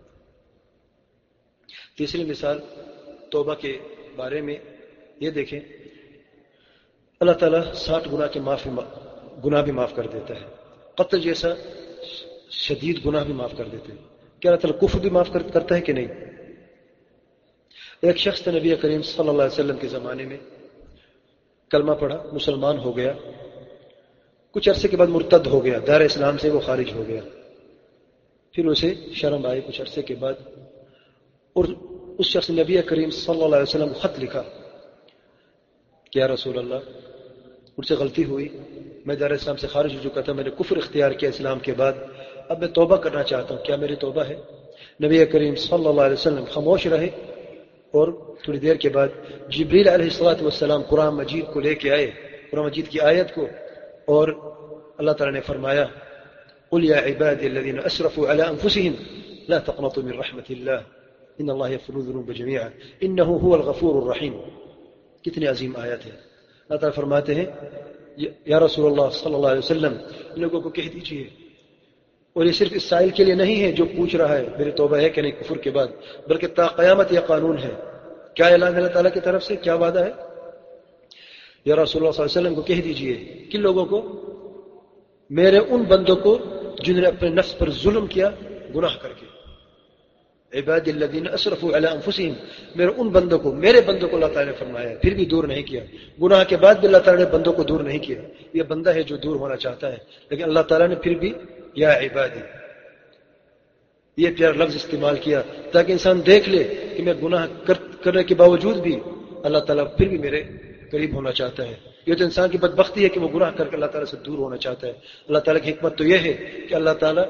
تیسری مثال توبہ کے بارے میں یہ دیکھیں، اللہ تعالیٰ ساٹھ گناہ کے معاف گناہ بھی معاف کر دیتا ہے، قتل جیسا شدید گناہ بھی معاف کر دیتے ہیں. کیا اللہ تعالیٰ کفر بھی معاف کرتا ہے کہ نہیں؟ ایک شخص تھا نبی کریم صلی اللہ علیہ وسلم کے زمانے میں، کلمہ پڑھا، مسلمان ہو گیا، کچھ عرصے کے بعد مرتد ہو گیا، دار اسلام سے وہ خارج ہو گیا. پھر اسے شرم آئی کچھ عرصے کے بعد، اور اس شخص نے نبی کریم صلی اللہ علیہ وسلم کو خط لکھا کہ یا رسول اللہ مجھ سے غلطی ہوئی، میں دار اسلام سے خارج ہو چکا تھا، میں نے کفر اختیار کیا اسلام کے بعد، اب میں توبہ کرنا چاہتا ہوں، کیا میری توبہ ہے؟ نبی کریم صلی اللہ علیہ وسلم خاموش رہے، اور تھوڑی دیر کے بعد جبریل علیہ الصلوۃ والسلام قرآن مجید کو لے کے آئے، قرآن مجید کی آیت کو، اور اللہ تعالیٰ نے فرمایا قل یا عبادی الذین اسرفوا علی انفسهم لا تقنطوا من رحمت اللہ ان اللہ یغفر الذنوب جميعا انہ هو الغفور الرحیم. کتنی عظیم آیت ہے. اللہ تعالیٰ فرماتے ہیں یا رسول اللہ صلی اللہ علیہ وسلم ان لوگوں کو کہہ دیجئے، اور یہ صرف اس سائل کے لیے نہیں ہے جو پوچھ رہا ہے میری توبہ ہے کہ نہیں کفر کے بعد، بلکہ تا قیامت یہ قانون ہے. کیا اعلان اللہ تعالیٰ کی طرف سے، کیا وعدہ ہے؟ یا رسول اللہ صلی اللہ علیہ وسلم کو کہہ دیجئے کن لوگوں کو؟ میرے ان بندوں کو جنہوں نے اپنے نفس پر ظلم کیا گناہ کر کے. عباد الذین اسرفوا علی انفسهم، میرے ان بندوں کو، میرے بندوں کو اللہ تعالیٰ نے فرمایا، پھر بھی دور نہیں کیا. گناہ کے بعد بھی اللہ تعالیٰ نے بندوں کو دور نہیں کیا. یہ بندہ ہے جو دور ہونا چاہتا ہے، لیکن اللہ تعالیٰ نے پھر بھی یا عبادی یہ پیارا لفظ استعمال کیا تاکہ انسان دیکھ لے کہ میں گناہ کرنے کے باوجود بھی اللہ تعالیٰ پھر بھی میرے قریب ہونا چاہتا ہے. یہ تو انسان کی بدبختی ہے کہ وہ گناہ کر کے اللہ تعالیٰ سے دور ہونا چاہتا ہے. اللہ تعالیٰ کی حکمت تو یہ ہے کہ اللہ تعالیٰ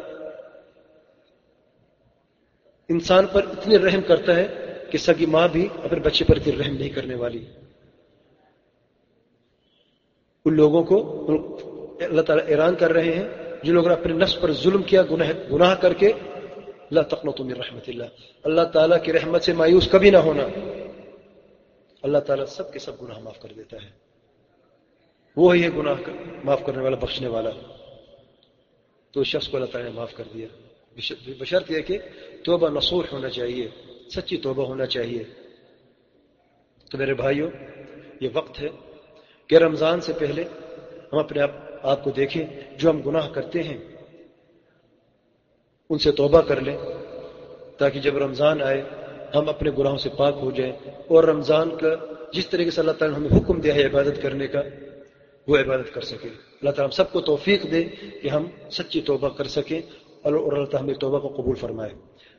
انسان پر اتنی رحم کرتا ہے کہ سگی ماں بھی اپنے بچے پر اتنی رحم نہیں کرنے والی. ان لوگوں کو اللہ تعالیٰ اعلان کر رہے ہیں جن لوگوں نے اپنے نفس پر ظلم کیا گناہ گناہ کر کے، لا تقنطوا من رحمت اللہ، اللہ تعالیٰ کی رحمت سے مایوس کبھی نہ ہونا. اللہ تعالیٰ سب کے سب گناہ معاف کر دیتا ہے، وہی ہے گناہ معاف کرنے والا، بخشنے والا. تو اس شخص کو اللہ تعالیٰ نے معاف کر دیا، بشرط یہ کہ توبہ نصوح ہونا چاہیے، سچی توبہ ہونا چاہیے. تو میرے بھائیوں یہ وقت ہے کہ رمضان سے پہلے ہم اپنے آپ آپ کو دیکھیں، جو ہم گناہ کرتے ہیں ان سے توبہ کر لیں، تاکہ جب رمضان آئے ہم اپنے گناہوں سے پاک ہو جائیں، اور رمضان کا جس طریقے سے اللہ تعالیٰ نے ہمیں حکم دیا ہے عبادت کرنے کا وہ عبادت کر سکیں. اللہ تعالیٰ ہم سب کو توفیق دے کہ ہم سچی توبہ کر سکیں، اور اللہ تعالیٰ ہمیں توبہ کو قبول فرمائے.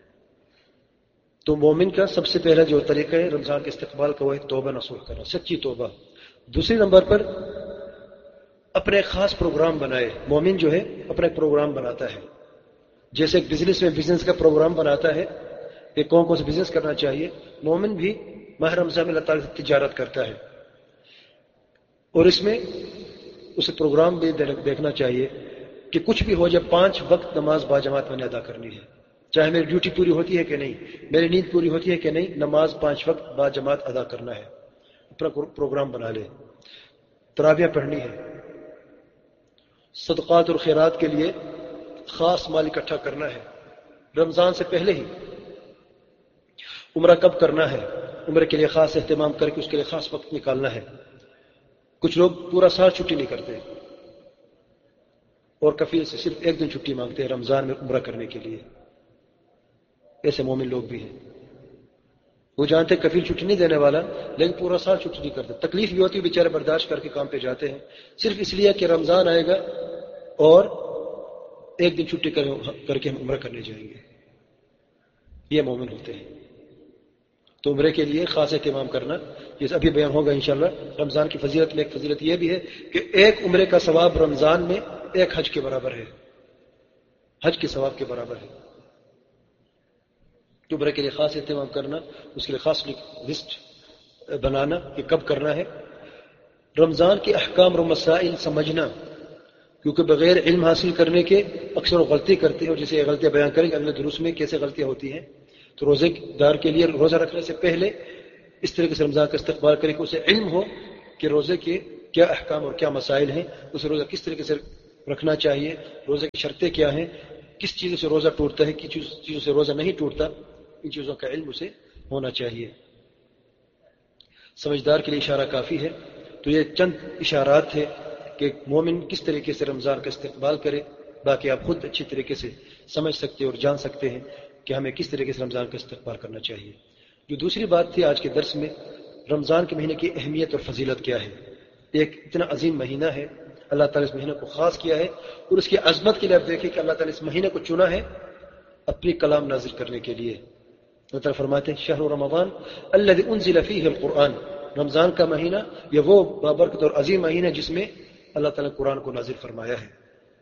تو مومن کا سب سے پہلا جو طریقہ ہے رمضان کے استقبال کا وہ ہے توبہ نصوح کرنا، سچی توبہ. دوسری نمبر پر اپنے ایک خاص پروگرام بنائے. مومن جو ہے اپنا ایک پروگرام بناتا ہے، جیسے ایک بزنس میں بزنس کا پروگرام بناتا ہے کہ کون کون سے بزنس کرنا چاہیے. مومن بھی ماہ رمضان میں اللہ تعالیٰ سے تجارت کرتا ہے، اور اس میں اسے پروگرام بھی دیکھنا چاہیے کہ کچھ بھی ہو جائے پانچ وقت نماز باجماعت میں نے ادا کرنی ہے، چاہے میری ڈیوٹی پوری ہوتی ہے کہ نہیں، میری نیند پوری ہوتی ہے کہ نہیں، نماز پانچ وقت باجماعت ادا کرنا ہے. اپنا پروگرام بنا لے. تراویح پڑھنی ہے، صدقات اور خیرات کے لیے خاص مال اکٹھا کرنا ہے رمضان سے پہلے ہی. عمرہ کب کرنا ہے، عمرے کے لیے خاص اہتمام کر کے اس کے لیے خاص وقت نکالنا ہے. کچھ لوگ پورا سال چھٹی نہیں کرتے اور کفیل سے صرف ایک دن چھٹی مانگتے ہیں رمضان میں عمرہ کرنے کے لیے. ایسے مومن لوگ بھی ہیں، وہ جانتے ہیں کفیل چھٹی نہیں دینے والا، لیکن پورا سال چھٹی نہیں کرتے. تکلیف بھی ہوتی ہے، بیچارے برداشت کر کے کام پہ جاتے ہیں صرف اس لیے کہ رمضان آئے گا اور ایک دن چھٹی کر کے ہم عمرہ کرنے جائیں گے. یہ مومن ہوتے ہیں. تو عمرے کے لیے خاص اہتمام کرنا، جیسے ابھی بیان ہوگا انشاءاللہ. رمضان کی فضیلت میں ایک فضیلت یہ بھی ہے کہ ایک عمرے کا ثواب رمضان میں ایک حج کے برابر ہے، حج کے ثواب کے برابر ہے. تو عمرے کے لیے خاص اہتمام کرنا، اس کے لیے خاص لسٹ بنانا کہ کب کرنا ہے. رمضان کے احکام اور مسائل سمجھنا، کیونکہ بغیر علم حاصل کرنے کے اکثر غلطی کرتے ہیں، اور جسے یہ غلطیاں بیان کریں گے اگلے دروس میں کیسے غلطیاں ہوتی ہیں. تو روزے دار کے لیے روزہ رکھنے سے پہلے اس طریقے سے رمضان کا استقبال کرے کہ اسے علم ہو کہ روزے کے کیا احکام اور کیا مسائل ہیں، اسے روزہ کس طریقے سے رکھنا چاہیے، روزے کی شرطیں کیا ہیں، کس چیزوں سے روزہ ٹوٹتا ہے، کس چیزوں سے روزہ نہیں ٹوٹتا، ان چیزوں کا علم اسے ہونا چاہیے۔ سمجھدار کے لیے اشارہ کافی ہے۔ تو یہ چند اشارات تھے کہ مومن کس طریقے سے رمضان کا استقبال کرے، باقی آپ خود اچھی طریقے سے سمجھ سکتے اور جان سکتے ہیں کہ ہمیں کس طریقے سے رمضان کا استقبال کرنا چاہیے۔ جو دوسری بات تھی آج کے درس میں، رمضان کے مہینے کی اہمیت اور فضیلت کیا ہے۔ ایک اتنا عظیم مہینہ ہے، اللہ تعالیٰ اس مہینہ کو خاص کیا ہے، اور اس کی عظمت کے لیے آپ دیکھیں کہ اللہ تعالیٰ اس مہینے کو چنا ہے اپنی کلام نازل کرنے کے لیے۔ اللہ تعالیٰ فرماتے ہیں شہر رمضان الذی انزل فیہ القرآن، رمضان کا مہینہ یہ وہ بابرکت اور عظیم مہینہ ہے جس میں اللہ تعالیٰ نے قرآن کو نازل فرمایا ہے۔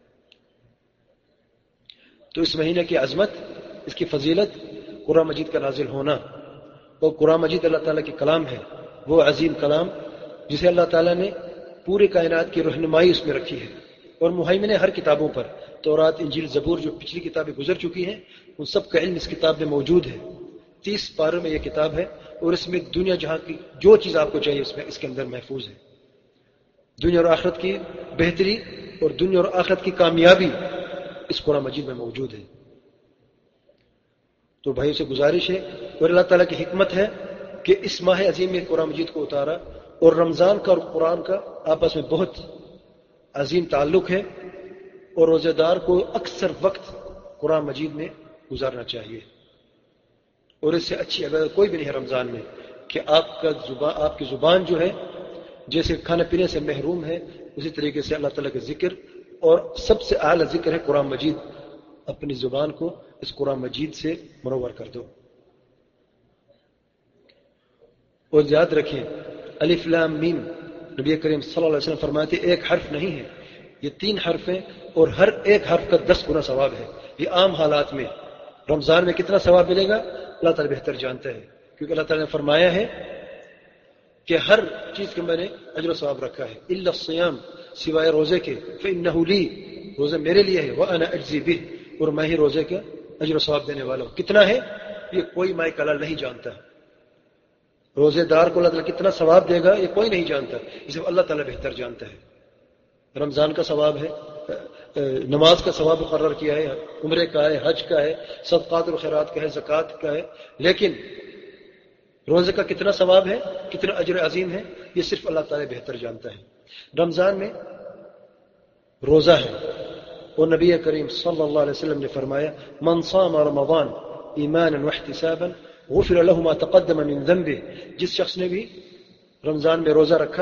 تو اس مہینے کی عظمت، اس کی فضیلت، قرآن مجید کا نازل ہونا، اور قرآن مجید اللہ تعالیٰ کی کلام ہے، وہ عظیم کلام جسے اللہ تعالیٰ نے پورے کائنات کی رہنمائی اس میں رکھی ہے، اور مہیمن ہر کتابوں پر، تورات، انجیل، زبور، جو پچھلی کتابیں گزر چکی ہیں ان سب کا علم اس کتاب میں موجود ہے۔ تیس پاروں میں یہ کتاب ہے، اور اس میں دنیا جہاں کی جو چیز آپ کو چاہیے اس میں اس کے اندر محفوظ ہے۔ دنیا اور آخرت کی بہتری اور دنیا اور آخرت کی کامیابی اس قرآن مجید میں موجود ہے۔ تو بھائیوں سے گزارش ہے، اور اللہ تعالیٰ کی حکمت ہے کہ اس ماہ عظیم میں قرآن مجید کو اتارا، اور رمضان کا اور قرآن کا آپس میں بہت عظیم تعلق ہے، اور روزہ دار کو اکثر وقت قرآن مجید میں گزارنا چاہیے، اور اس سے اچھی عبادت کوئی بھی نہیں ہے رمضان میں کہ آپ کا زبان، آپ کی زبان جو ہے جیسے کھانے پینے سے محروم ہے، اسی طریقے سے اللہ تعالیٰ کا ذکر، اور سب سے اعلیٰ ذکر ہے قرآن مجید۔ اپنی زبان کو اس قرآن مجید سے منور کر دو، اور یاد رکھیں الف لام میم، نبی کریم صلی اللہ علیہ وسلم فرماتے ایک حرف نہیں ہے، یہ تین حرف ہیں، اور ہر ایک حرف کا دس گنا ثواب ہے۔ یہ عام حالات میں، رمضان میں کتنا ثواب ملے گا اللہ تعالیٰ بہتر جانتا ہے، کیونکہ اللہ تعالیٰ نے فرمایا ہے کہ ہر چیز کے میں نے اجر و ثواب رکھا ہے، الا الصیام، سوائے روزے کے، فإنہ لی، روزہ میرے لیے ہے، وأنا اجزی بہ، اور میں ہی روزے کا اجر و ثواب دینے والا ہوں۔ کتنا ہے یہ کوئی مائی کلال نہیں جانتا، روزے دار کو اللہ تعالیٰ کتنا ثواب دے گا یہ کوئی نہیں جانتا، اسے اللہ تعالیٰ بہتر جانتا ہے۔ رمضان کا ثواب ہے، نماز کا ثواب مقرر کیا ہے، عمرے کا ہے، حج کا ہے، صدقات و خیرات کا ہے، زکوٰۃ کا ہے، لیکن روزے کا کتنا ثواب ہے، کتنا اجر عظیم ہے، یہ صرف اللہ تعالیٰ بہتر جانتا ہے۔ رمضان میں روزہ ہے، اور نبی کریم صلی اللہ علیہ وسلم نے فرمایا من صام رمضان ایمانا واحتسابا غفر له ما تقدم من ذنبه، جس شخص نے بھی رمضان میں روزہ رکھا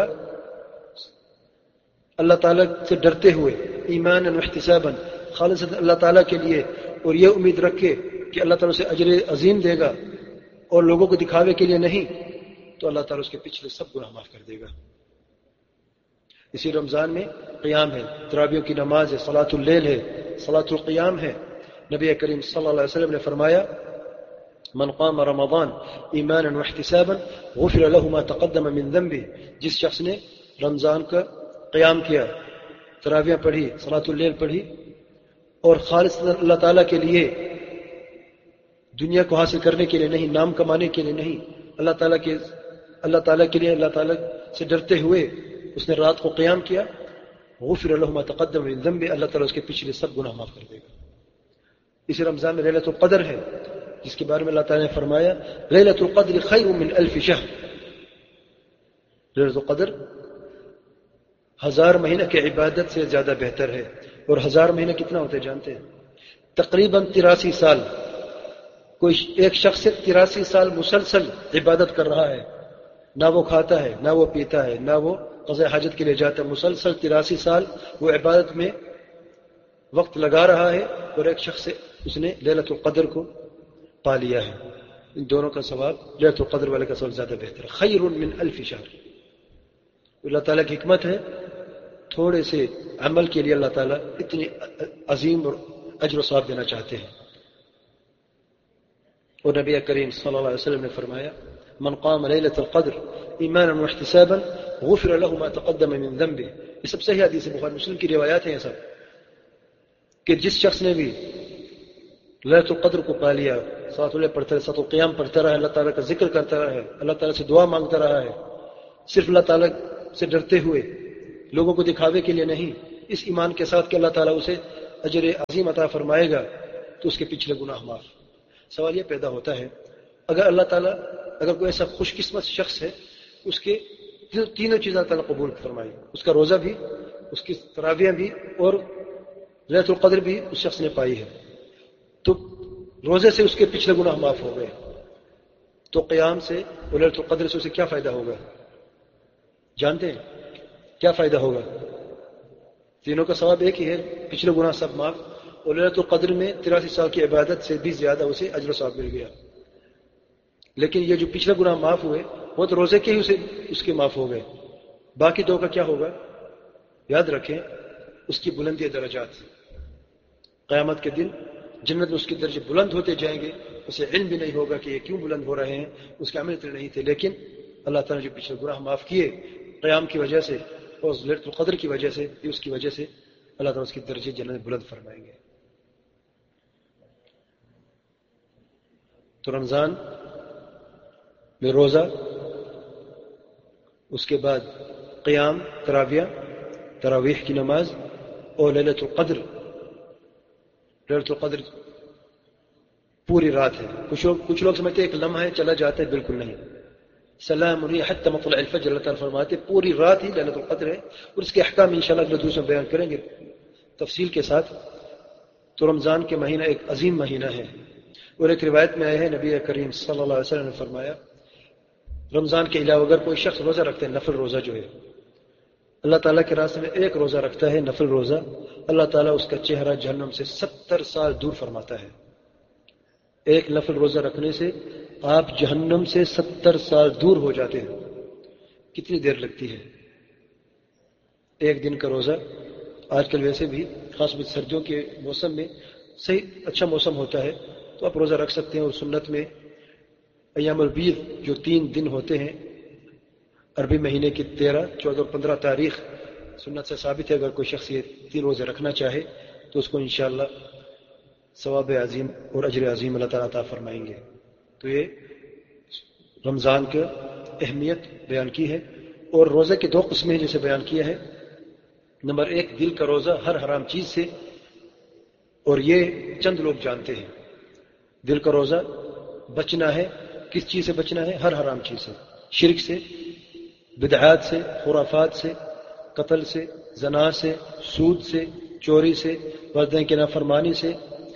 اللہ تعالیٰ سے ڈرتے ہوئے، ایمانا واحتسابا، خالص اللہ تعالیٰ کے لیے، اور یہ امید رکھے کہ اللہ تعالیٰ سے اجر عظیم دے گا اور لوگوں کو دکھاوے کے لیے نہیں، تو اللہ تعالیٰ اس کے پچھلے سب گناہ معاف کر دے گا۔ اسی رمضان میں قیام ہے، تراویح کی نماز ہے، صلاۃ اللیل ہے، صلاۃ القیام ہے۔ نبی کریم صلی اللہ علیہ وسلم نے فرمایا من قام رمضان ایمانا واحتسابا غفر له ما تقدم من ذنبه، جس شخص نے رمضان کا قیام کیا، تراویح پڑھی، صلاۃ اللیل پڑھی، اور خالص اللہ تعالیٰ کے لیے، دنیا کو حاصل کرنے کے لیے نہیں، نام کمانے کے لیے نہیں، اللہ تعالیٰ کے اللہ تعالیٰ کے لیے، اللہ تعالیٰ سے ڈرتے ہوئے اس نے رات کو قیام کیا، غفر له ما تقدم من ذنبه، اللہ تعالیٰ اس کے پچھلے سب گناہ معاف کر دے گا۔ اسی رمضان میں لیلۃ القدر ہے، جس کے بارے میں اللہ تعالیٰ نے فرمایا لیلۃ القدر خیر من الف شہر، لیلۃ القدر ہزار مہینہ کی عبادت سے زیادہ بہتر ہے، اور ہزار مہینہ کتنا ہوتے جانتے ہیں؟ تقریباً تراسی سال، کوئی ایک شخص سے تراسی سال مسلسل عبادت کر رہا ہے، نہ وہ کھاتا ہے، نہ وہ پیتا ہے، نہ وہ قضاء حاجت کے لیے جاتا ہے، مسلسل تراسی سال وہ عبادت میں وقت لگا رہا ہے، اور ایک شخص سے اس نے لیلۃ القدر کو پا لیا ہے۔ ان دونوں کا ثواب، لیلۃ القدر والے کا ثواب زیادہ بہتر ہے، خیر من الف شہر۔ اللہ تعالیٰ کی حکمت ہے، تھوڑے سے عمل کے لیے اللہ تعالیٰ اتنی عظیم اور اجر و ثواب دینا چاہتے ہیں۔ اور نبی کریم صلی اللہ علیہ وسلم نے فرمایا من قام لیلۃ القدر ایمانا واحتسابا غفر له ما تقدم من ذنبه، یہ سب صحیح حدیث ہے، بخاری مسلم کی روایات ہیں یہ سب، کہ جس شخص نے بھی لیلۃ القدر کو پا لیا، صلاۃ اللیل پڑھتا رہے، صلاۃ القیام پڑھتا رہا ہے، اللہ تعالیٰ کا ذکر کرتا رہا ہے، اللہ تعالیٰ سے دعا مانگتا رہا ہے، صرف اللہ تعالیٰ سے ڈرتے ہوئے، لوگوں کو دکھاوے کے لیے نہیں، اس ایمان کے ساتھ کہ اللہ تعالیٰ اسے اجر عظیم عطا فرمائے گا، تو اس کے پچھلے گناہ معاف۔ سوال یہ پیدا ہوتا ہے، اگر اللہ تعالیٰ اگر کوئی ایسا خوش قسمت شخص ہے، اس کے تینوں چیزیں اللہ تعالیٰ قبول فرمائے، اس کا روزہ بھی، اس کی تراویح بھی، اور لیلۃ القدر بھی اس شخص نے پائی ہے، تو روزے سے اس کے پچھلے گناہ معاف ہو گئے، تو قیام سے اور لیلۃ القدر سے اسے کیا فائدہ ہوگا؟ جانتے ہیں کیا فائدہ ہوگا؟ تینوں کا ثواب ایک ہی ہے، پچھلے گناہ سب معاف، اور لیلۃ القدر میں تراسی سال کی عبادت سے بھی زیادہ اسے اجر و ثواب مل گیا۔ لیکن یہ جو پچھلے گناہ معاف ہوئے وہ تو روزے کے ہی اسے اس کے معاف ہو گئے، باقی دو کا کیا ہوگا؟ یاد رکھیں، اس کی بلندی درجات، قیامت کے دن جنت میں اس کے درجے بلند ہوتے جائیں گے، اسے علم بھی نہیں ہوگا کہ یہ کیوں بلند ہو رہے ہیں، اس کے عمل اتنے نہیں تھے، لیکن اللہ تعالیٰ نے جو پچھلے گناہ معاف کیے قیام کی وجہ سے اور لیلۃ القدر کی وجہ سے، اس کی وجہ سے اللہ تعالیٰ اس کے درجے جنت میں بلند فرمائیں گے۔ تو رمضان میں روزہ، اس کے بعد قیام، تراویح تراویح کی نماز، اور لیلۃ القدر لیلۃ القدر پوری رات ہے۔ کچھ لوگ کچھ لوگ سمجھتے ہیں ایک لمحہ ہے چلا جاتا ہے، بالکل نہیں۔ سلام علیہ حتی مطلع الفجر، اللہ تعالیٰ فرماتے ہیں پوری رات ہی لیلۃ القدر ہے، اور اس کے احکام انشاءاللہ اگلے دوسرے میں بیان کریں گے تفصیل کے ساتھ۔ تو رمضان کے مہینہ ایک عظیم مہینہ ہے، اور ایک روایت میں آیا ہے نبی کریم صلی اللہ علیہ وسلم نے فرمایا، رمضان کے علاوہ اگر کوئی شخص روزہ رکھتا ہے، نفل روزہ جو ہے، اللہ تعالیٰ کے راستے میں ایک روزہ رکھتا ہے، نفل روزہ، اللہ تعالیٰ اس کا چہرہ جہنم سے ستر سال دور فرماتا ہے۔ ایک نفل روزہ رکھنے سے آپ جہنم سے ستر سال دور ہو جاتے ہیں۔ کتنی دیر لگتی ہے ایک دن کا روزہ؟ آج کل ویسے بھی خاص طور سردیوں کے موسم میں صحیح اچھا موسم ہوتا ہے تو آپ روزہ رکھ سکتے ہیں، اور سنت میں ایام البید جو تین دن ہوتے ہیں، عربی مہینے کی تیرہ، چودہ اور پندرہ تاریخ، سنت سے ثابت ہے اگر کوئی شخص یہ تین روزے رکھنا چاہے تو اس کو انشاءاللہ ثواب عظیم اور اجر عظیم اللہ تعالیٰ عطا فرمائیں گے۔ تو یہ رمضان کا اہمیت بیان کی ہے، اور روزے کی دو قسمیں جیسے بیان کیا ہے، نمبر ایک دل کا روزہ ہر حرام چیز سے، اور یہ چند لوگ جانتے ہیں۔ دل کا روزہ بچنا ہے، کس چیز سے بچنا ہے؟ ہر حرام چیز سے، شرک سے، بدعات سے، خرافات سے، قتل سے، زنا سے، سود سے، چوری سے، والدین کی نافرمانی سے،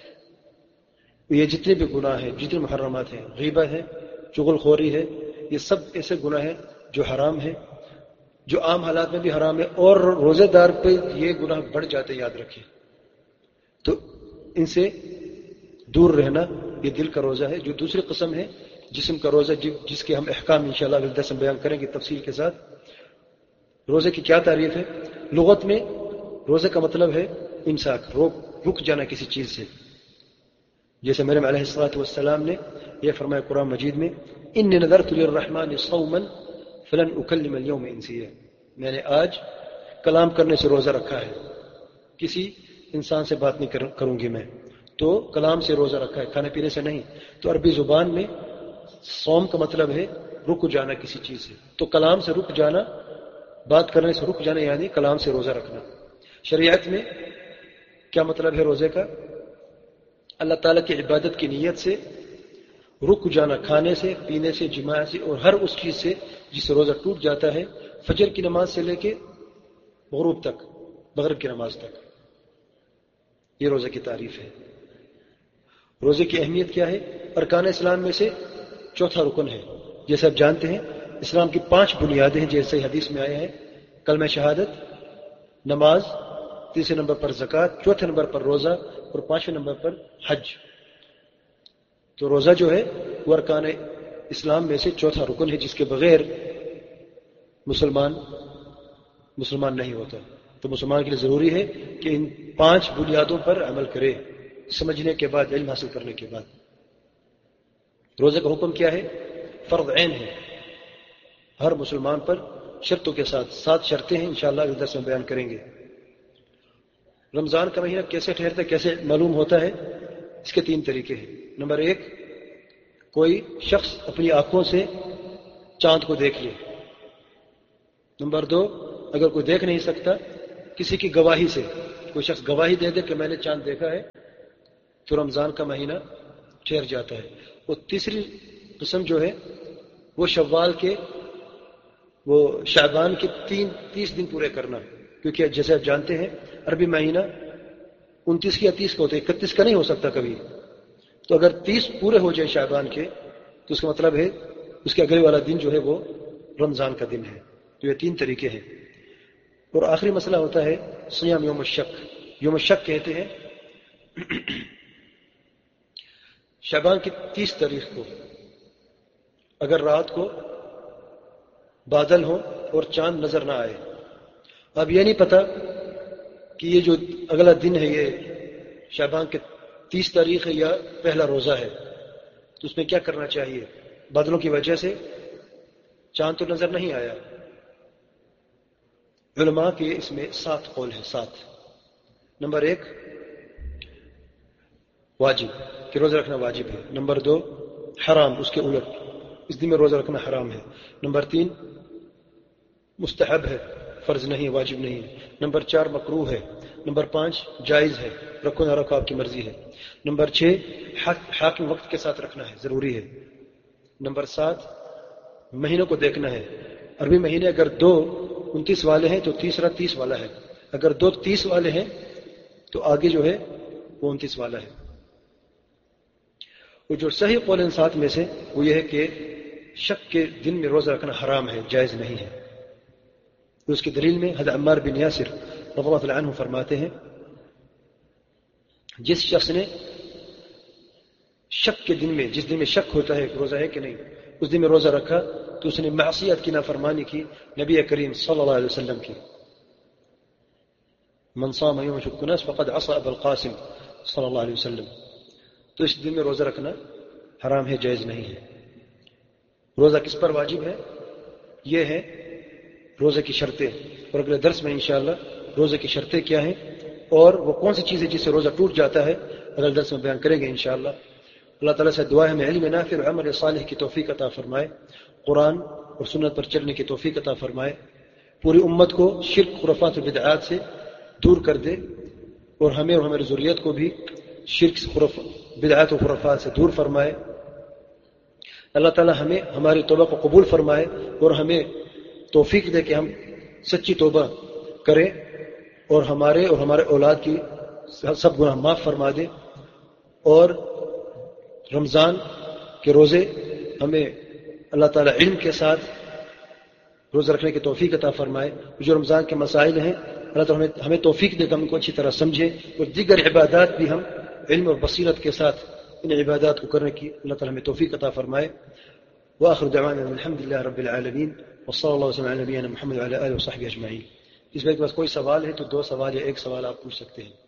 یہ جتنے بھی گناہ ہیں، جتنے محرمات ہیں، غیبت ہے، چغل خوری ہے، یہ سب ایسے گناہ ہیں جو حرام ہیں، جو عام حالات میں بھی حرام ہے، اور روزے دار پہ یہ گناہ بڑھ جاتے ہیں، یاد رکھیں۔ تو ان سے دور رہنا یہ دل کا روزہ ہے۔ جو دوسری قسم ہے جسم کا روزہ، جس کے ہم احکام انشاءاللہ اگلے درس میں بیان کریں گے تفصیل کے ساتھ۔ روزے کی کیا تعریف ہے؟ لغت میں روزے کا مطلب ہے امساک، روک رک جانا کسی چیز سے، جیسے مریم علیہ الصلوۃ والسلام نے یہ فرمایا قرآن مجید میں، انی نذرت للرحمن صوما فلن اکلم اليوم انسیا، میں نے آج کلام کرنے سے روزہ رکھا ہے، کسی انسان سے بات نہیں کروں گی میں، تو کلام سے روزہ رکھا ہے، کھانے پینے سے نہیں۔ تو عربی زبان میں صوم کا مطلب ہے رک جانا کسی چیز سے، تو کلام سے رک جانا، بات کرنے سے رک جانا، یعنی کلام سے روزہ رکھنا۔ شریعت میں کیا مطلب ہے روزے کا؟ اللہ تعالیٰ کی عبادت کی نیت سے رک جانا، کھانے سے، پینے سے، جماع سے، اور ہر اس چیز سے جس سے روزہ ٹوٹ جاتا ہے، فجر کی نماز سے لے کے غروب تک، مغرب کی نماز تک۔ یہ روزے کی تعریف ہے۔ روزے کی اہمیت کیا ہے؟ ارکان اسلام میں سے چوتھا رکن ہے۔ جیسے آپ جانتے ہیں اسلام کی پانچ بنیادیں ہیں، جیسے حدیث میں آئے ہیں، کلمہ شہادت، نماز، تیسرے نمبر پر زکوٰۃ، چوتھے نمبر پر روزہ، اور پانچویں نمبر پر حج۔ تو روزہ جو ہے وہ ارکان اسلام میں سے چوتھا رکن ہے، جس کے بغیر مسلمان مسلمان نہیں ہوتا۔ تو مسلمان کے لیے ضروری ہے کہ ان پانچ بنیادوں پر عمل کرے، سمجھنے کے بعد، علم حاصل کرنے کے بعد۔ روزے کا حکم کیا ہے؟ فرض عین ہے ہر مسلمان پر، شرطوں کے ساتھ، سات شرطیں ہیں، انشاءاللہ اس درس میں بیان کریں گے۔ رمضان کا مہینہ کیسے ٹھہرتا ہے، کیسے معلوم ہوتا ہے؟ اس کے تین طریقے ہیں۔ نمبر ایک، کوئی شخص اپنی آنکھوں سے چاند کو دیکھ لے. نمبر دو، اگر کوئی دیکھ نہیں سکتا کسی کی گواہی سے کوئی شخص گواہی دے دے کہ میں نے چاند دیکھا ہے تو رمضان کا مہینہ ٹھہر جاتا ہے. اور تیسری قسم جو ہے وہ شوال کے وہ شعبان کے تین تیس دن پورے کرنا، کیونکہ جیسے آپ جانتے ہیں عربی مہینہ انتیس یا تیس کا ہوتا ہے، اکتیس کا نہیں ہو سکتا کبھی. تو اگر تیس پورے ہو جائے شعبان کے تو اس کا مطلب ہے اس کے اگلے والا دن جو ہے وہ رمضان کا دن ہے. تو یہ تین طریقے ہیں. اور آخری مسئلہ ہوتا ہے صیام یوم الشک. یوم الشک کہتے ہیں شعبان کی تیس تاریخ کو اگر رات کو بادل ہو اور چاند نظر نہ آئے. اب یہ نہیں پتا کہ یہ جو اگلا دن ہے یہ شعبان کے تیس تاریخ ہے یا پہلا روزہ ہے، تو اس میں کیا کرنا چاہیے؟ بادلوں کی وجہ سے چاند تو نظر نہیں آیا. علماء کے اس میں سات قول ہیں. سات. نمبر ایک، واجب کہ روزہ رکھنا واجب ہے. نمبر دو، حرام اس کے الٹ، اس دن میں روزہ رکھنا حرام ہے. نمبر تین، مستحب ہے، فرض نہیں، واجب نہیں ہے. نمبر چار، مکروہ ہے. نمبر پانچ، جائز ہے، رکھو نہ رکھو آپ کی مرضی ہے. نمبر چھ، حاکم وقت کے ساتھ رکھنا ہے، ضروری ہے. نمبر سات، مہینوں کو دیکھنا ہے. عربی مہینے اگر دو انتیس والے ہیں تو تیسرا تیس والا ہے، اگر دو تیس والے ہیں تو آگے جو ہے وہ انتیس والا ہے. اور جو صحیح قول ان سات میں سے وہ یہ ہے کہ شک کے دن میں روزہ رکھنا حرام ہے، جائز نہیں ہے. اس کی دلیل میں حضرت عمار بن یاسر رضی اللہ تعالی عنہ فرماتے ہیں جس شخص نے شک کے دن میں، جس دن میں شک ہوتا ہے روزہ ہے کہ نہیں، اس دن میں روزہ رکھا تو اس نے معصیت کی، نافرمانی کی نبی کریم صلی اللہ علیہ وسلم کی. من صام یوم شک الناس فقد عصى ابا القاسم صلی اللہ علیہ وسلم. تو اس دن میں روزہ رکھنا حرام ہے، جائز نہیں ہے. روزہ کس پر واجب ہے؟ یہ ہے روزے کی شرطیں، اور اگلے درس میں انشاءاللہ روزے کی شرطیں کیا ہیں اور وہ کون سی چیزیں جس سے روزہ ٹوٹ جاتا ہے اگلے درس میں بیان کریں گے انشاءاللہ. اللہ تعالیٰ سے دعا ہے ہمیں علم نافع اور عمل صالح کی توفیق عطا فرمائے، قرآن اور سنت پر چلنے کی توفیق عطا فرمائے، پوری امت کو شرک، خرافات و بدعات سے دور کر دے، اور ہمیں اور ہماری ذریت کو بھی شرک، بدعات و خرافات سے دور فرمائے. اللہ تعالیٰ ہمیں ہماری توبہ کو قبول فرمائے اور ہمیں توفیق دے کہ ہم سچی توبہ کریں اور ہمارے اور ہمارے اولاد کی سب گناہ معاف فرما دے. اور رمضان کے روزے ہمیں اللہ تعالیٰ علم کے ساتھ روزہ رکھنے کی توفیق عطا فرمائے. جو رمضان کے مسائل ہیں اللہ تعالیٰ ہمیں ہمیں توفیق دے کہ ہم ان کو اچھی طرح سمجھیں، اور دیگر عبادات بھی ہم علم اور بصیرت کے ساتھ ان عبادات کو کرنے کی اللہ تعالیٰ ہمیں توفیق عطا فرمائے. وآخر دعوانا الحمد للہ رب العالمین وصلی اللہ وسلم علی نبینا محمد وعلی آلہ وصحبہ اجمعین. اس میں کے پاس کوئی سوال ہے تو دو سوال یا ایک سوال آپ پوچھ سکتے ہیں.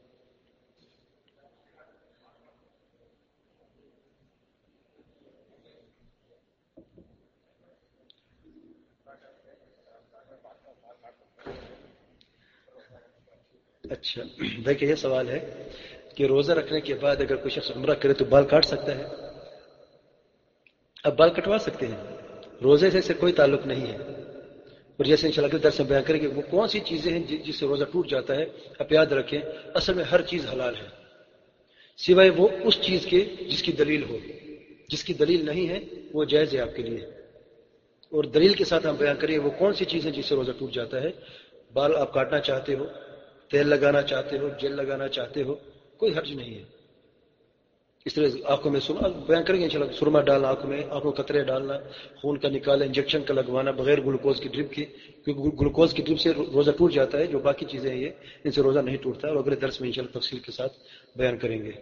اچھا، دیکھیں یہ سوال ہے کہ روزہ رکھنے کے بعد اگر کوئی شخص عمرہ کرے تو بال کاٹ سکتا ہے؟ اب بال کٹوا سکتے ہیں، روزے سے کوئی تعلق نہیں ہے. اور جیسے انشاءاللہ کے درس میں بیان کریں گے وہ کون سی چیزیں ہیں جس سے روزہ ٹوٹ جاتا ہے. آپ یاد رکھیں اصل میں ہر چیز حلال ہے سوائے وہ اس چیز کے جس کی دلیل ہو. جس کی دلیل نہیں ہے وہ جائز ہے آپ کے لیے، اور دلیل کے ساتھ ہم بیان کریں وہ کون سی چیز ہے جس سے روزہ ٹوٹ جاتا ہے. بال آپ کاٹنا چاہتے ہو، تیل لگانا چاہتے ہو، جیل لگانا چاہتے ہو، کوئی حرج نہیں ہے. اس طرح آنکھوں میں سرما بیان کریں گے انشاءاللہ، سرما ڈالنا آنکھوں میں، آنکھوں قطرے ڈالنا، خون کا نکالنا، انجیکشن کا لگوانا بغیر گلوکوز کی ڈرپ کے، کیونکہ گلوکوز کی ڈرپ سے روزہ ٹوٹ جاتا ہے. جو باقی چیزیں ہیں یہ ان سے روزہ نہیں ٹوٹتا، اور اگلے درس میں انشاءاللہ تفصیل کے ساتھ بیان کریں گے.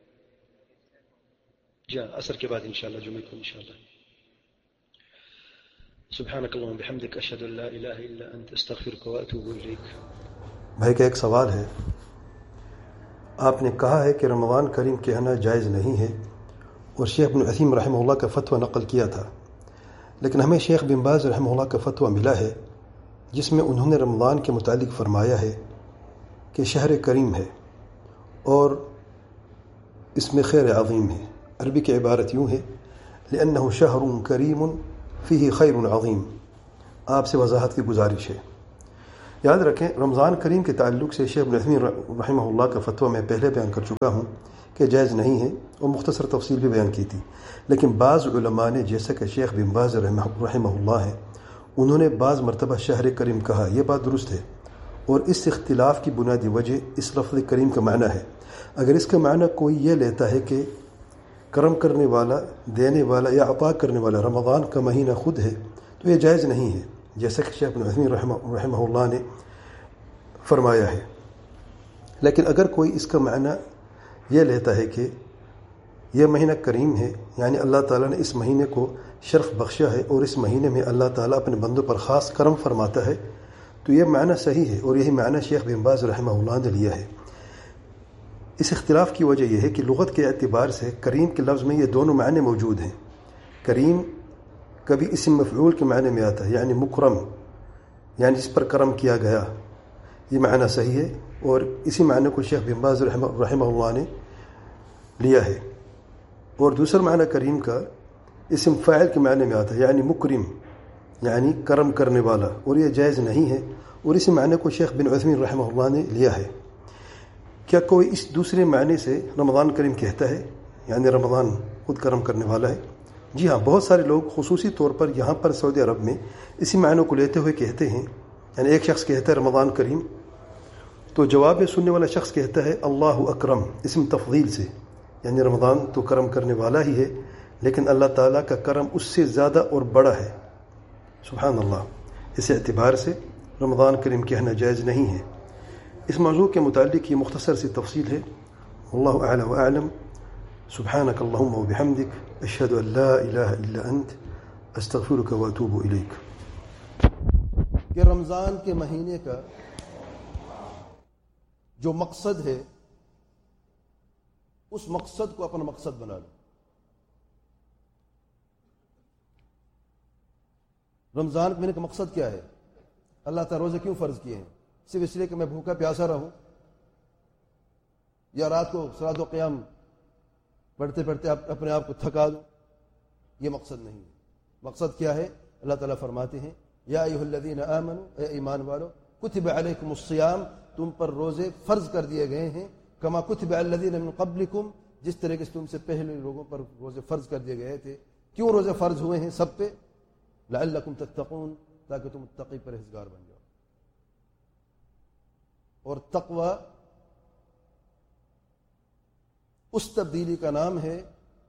جی ہاں، عصر کے بعد انشاءاللہ جمعے کو انشاءاللہ. سبحانک اللہم بحمدک اشہد ان لا الہ الا انت استغفرک واتوب الیک. بھائی کا ایک سوال ہے، آپ نے کہا ہے کہ رمضان کریم کہنا جائز نہیں ہے اور شیخ بن عثیم رحمہ اللہ کا فتویٰ نقل کیا تھا، لیکن ہمیں شیخ بن باز رحمہ اللہ کا فتویٰ ملا ہے جس میں انہوں نے رمضان کے متعلق فرمایا ہے کہ شہر کریم ہے اور اس میں خیر عظیم ہے. عربی کی عبارت یوں ہے لأنه شهر كريم فيه خير عظيم. آپ سے وضاحت کی گزارش ہے. یاد رکھیں رمضان کریم کے تعلق سے شیخ ابن عثیمین رحمہ اللہ کا فتویٰ میں پہلے بیان کر چکا ہوں کہ جائز نہیں ہے اور مختصر تفصیل بھی بیان کی تھی. لیکن بعض علماء نے جیسا کہ شیخ بن باز رحمہ اللہ ہے انہوں نے بعض مرتبہ شہر کریم کہا. یہ بات درست ہے اور اس اختلاف کی بنیادی وجہ اس لفظ کریم کا معنی ہے. اگر اس کا معنی کوئی یہ لیتا ہے کہ کرم کرنے والا، دینے والا یا عطا کرنے والا رمضان کا مہینہ خود ہے تو یہ جائز نہیں ہے، جیسا کہ شیخ ابن عثیمین رحمہ رحمہ اللہ نے فرمایا ہے. لیکن اگر کوئی اس کا معنی یہ لیتا ہے کہ یہ مہینہ کریم ہے، یعنی اللہ تعالیٰ نے اس مہینے کو شرف بخشا ہے اور اس مہینے میں اللہ تعالیٰ اپنے بندوں پر خاص کرم فرماتا ہے، تو یہ معنی صحیح ہے اور یہی معنی شیخ بن باز رحمہ اللہ نے لیا ہے. اس اختلاف کی وجہ یہ ہے کہ لغت کے اعتبار سے کریم کے لفظ میں یہ دونوں معنی موجود ہیں. کریم کبھی اسم مفعول کے معنی میں آتا ہے، یعنی مکرم، یعنی جس پر کرم کیا گیا، یہ معنی صحیح ہے اور اسی معنی کو شیخ بن باز رحمہ رحمہ اللہ نے لیا ہے. اور دوسرا معنی کریم کا اسم فاعل کے معنی میں آتا ہے، یعنی مکرم، یعنی کرم کرنے والا، اور یہ جائز نہیں ہے اور اسی معنی کو شیخ بن عثیمین رحمہ اللہ نے لیا ہے. کیا کوئی اس دوسرے معنی سے رمضان کریم کہتا ہے، یعنی رمضان خود کرم کرنے والا ہے؟ جی ہاں، بہت سارے لوگ خصوصی طور پر یہاں پر سعودی عرب میں اسی معنی کو لیتے ہوئے کہتے ہیں. یعنی ایک شخص کہتا ہے رمضان کریم تو جواب میں سننے والا شخص کہتا ہے اللہ اکرم، اسم تفضیل سے، یعنی رمضان تو کرم کرنے والا ہی ہے لیکن اللہ تعالیٰ کا کرم اس سے زیادہ اور بڑا ہے. سبحان اللہ. اس اعتبار سے رمضان کریم کہنا جائز نہیں ہے. اس موضوع کے متعلق یہ مختصر سی تفصیل ہے. اللہ اعلی و اعلم. سبحانک اللہم و بحمدک، اشہد ان لا الہ الا انت، استغفرک و اتوب الیک. کہ رمضان کے مہینے کا جو مقصد ہے اس مقصد کو اپنا مقصد بنا لو. رمضان کے مہینے کا مقصد کیا ہے؟ اللہ تعالیٰ روزے کیوں فرض کیے ہیں؟ صرف اس لیے کہ میں بھوکا پیاسا رہوں یا رات کو صلاۃ و قیام پڑھتے پڑھتے اپنے آپ کو تھکا دوں؟ یہ مقصد نہیں ہے. مقصد کیا ہے؟ اللہ تعالیٰ فرماتے ہیں یا ایھا الذین آمنوا، اے ایمان والو، کتب علیکم الصیام، تم پر روزے فرض کر دیے گئے ہیں، کما کتب علی الذین من قبلکم، جس طریقے سے تم سے پہلے لوگوں پر روزے فرض کر دیے گئے تھے. کیوں روزے فرض ہوئے ہیں سب پہ؟ لعلکم تتقون، تاکہ تم متقی پرہیزگار بن جاؤ. اور تقوی اس تبدیلی کا نام ہے،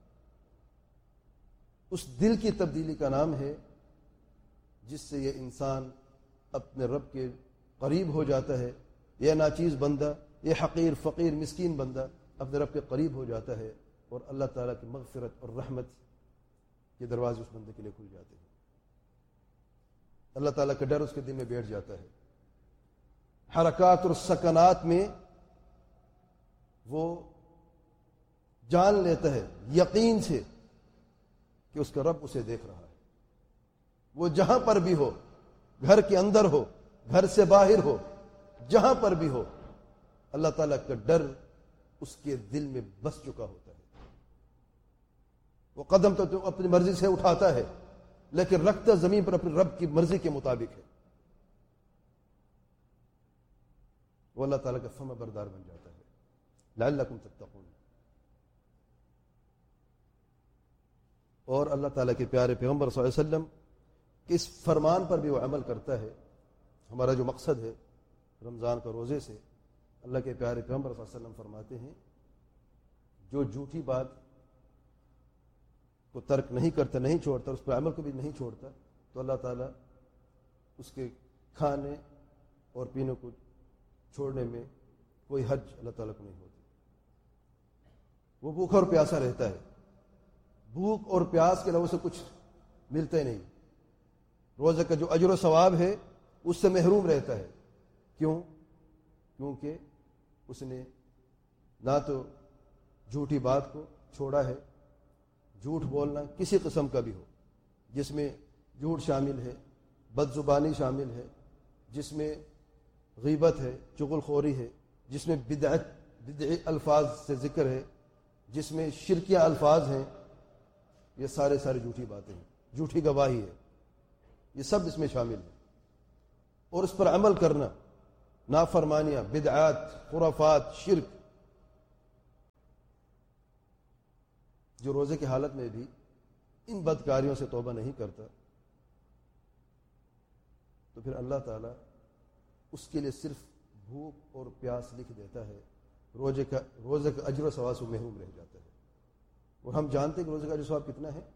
اس دل کی تبدیلی کا نام ہے جس سے یہ انسان اپنے رب کے قریب ہو جاتا ہے. یہ ناچیز بندہ، یہ حقیر فقیر مسکین بندہ اپنے رب کے قریب ہو جاتا ہے اور اللہ تعالیٰ کی مغفرت اور رحمت کے دروازے اس بندے کے لیے کھل جاتے ہیں. اللہ تعالیٰ کا ڈر اس کے دل میں بیٹھ جاتا ہے. حرکات اور سکنات میں وہ جان لیتا ہے یقین سے کہ اس کا رب اسے دیکھ رہا ہے. وہ جہاں پر بھی ہو، گھر کے اندر ہو، گھر سے باہر ہو، جہاں پر بھی ہو، اللہ تعالیٰ کا ڈر اس کے دل میں بس چکا ہوتا ہے. وہ قدم تو اپنی مرضی سے اٹھاتا ہے لیکن رکھتا زمین پر اپنے رب کی مرضی کے مطابق ہے. وہ اللہ تعالیٰ کا فرما بردار بن جاتا ہے. لعلکم تتقون. اور اللہ تعالیٰ کے پیارے پیغمبر صلی اللہ علیہ وسلم کہ اس فرمان پر بھی وہ عمل کرتا ہے. ہمارا جو مقصد ہے رمضان کا روزے سے، اللہ کے پیارے پیغمبر صلی اللہ علیہ وسلم فرماتے ہیں جو جھوٹی بات کو ترک نہیں کرتا، نہیں چھوڑتا، اس پر عمل کو بھی نہیں چھوڑتا، تو اللہ تعالیٰ اس کے کھانے اور پینے کو چھوڑنے میں کوئی حرج اللہ تعالیٰ کو نہیں ہوتی. وہ بھوکا اور پیاسا رہتا ہے. بھوک اور پیاس کے علاوہ سے کچھ ملتا ہی نہیں. روزے کا جو اجر و ثواب ہے اس سے محروم رہتا ہے. کیوں؟ کیونکہ اس نے نہ تو جھوٹی بات کو چھوڑا ہے، جھوٹ بولنا کسی قسم کا بھی ہو، جس میں جھوٹ شامل ہے، بد زبانی شامل ہے، جس میں غیبت ہے، چغل خوری ہے، جس میں بدعت بدعی الفاظ سے ذکر ہے، جس میں شرکیہ الفاظ ہیں، یہ سارے سارے جھوٹی باتیں ہیں، جھوٹی گواہی ہے، یہ سب اس میں شامل ہے۔ اور اس پر عمل کرنا، نافرمانیاں، بدعات، خرافات، شرک، جو روزے کی حالت میں بھی ان بدکاریوں سے توبہ نہیں کرتا تو پھر اللہ تعالیٰ اس کے لیے صرف بھوک اور پیاس لکھ دیتا ہے، روزے کا روزے کا اجر و ثواب سے محروم رہ جاتا ہے۔ اور ہم جانتے ہیں کہ روزے کا اجر و ثواب کتنا ہے۔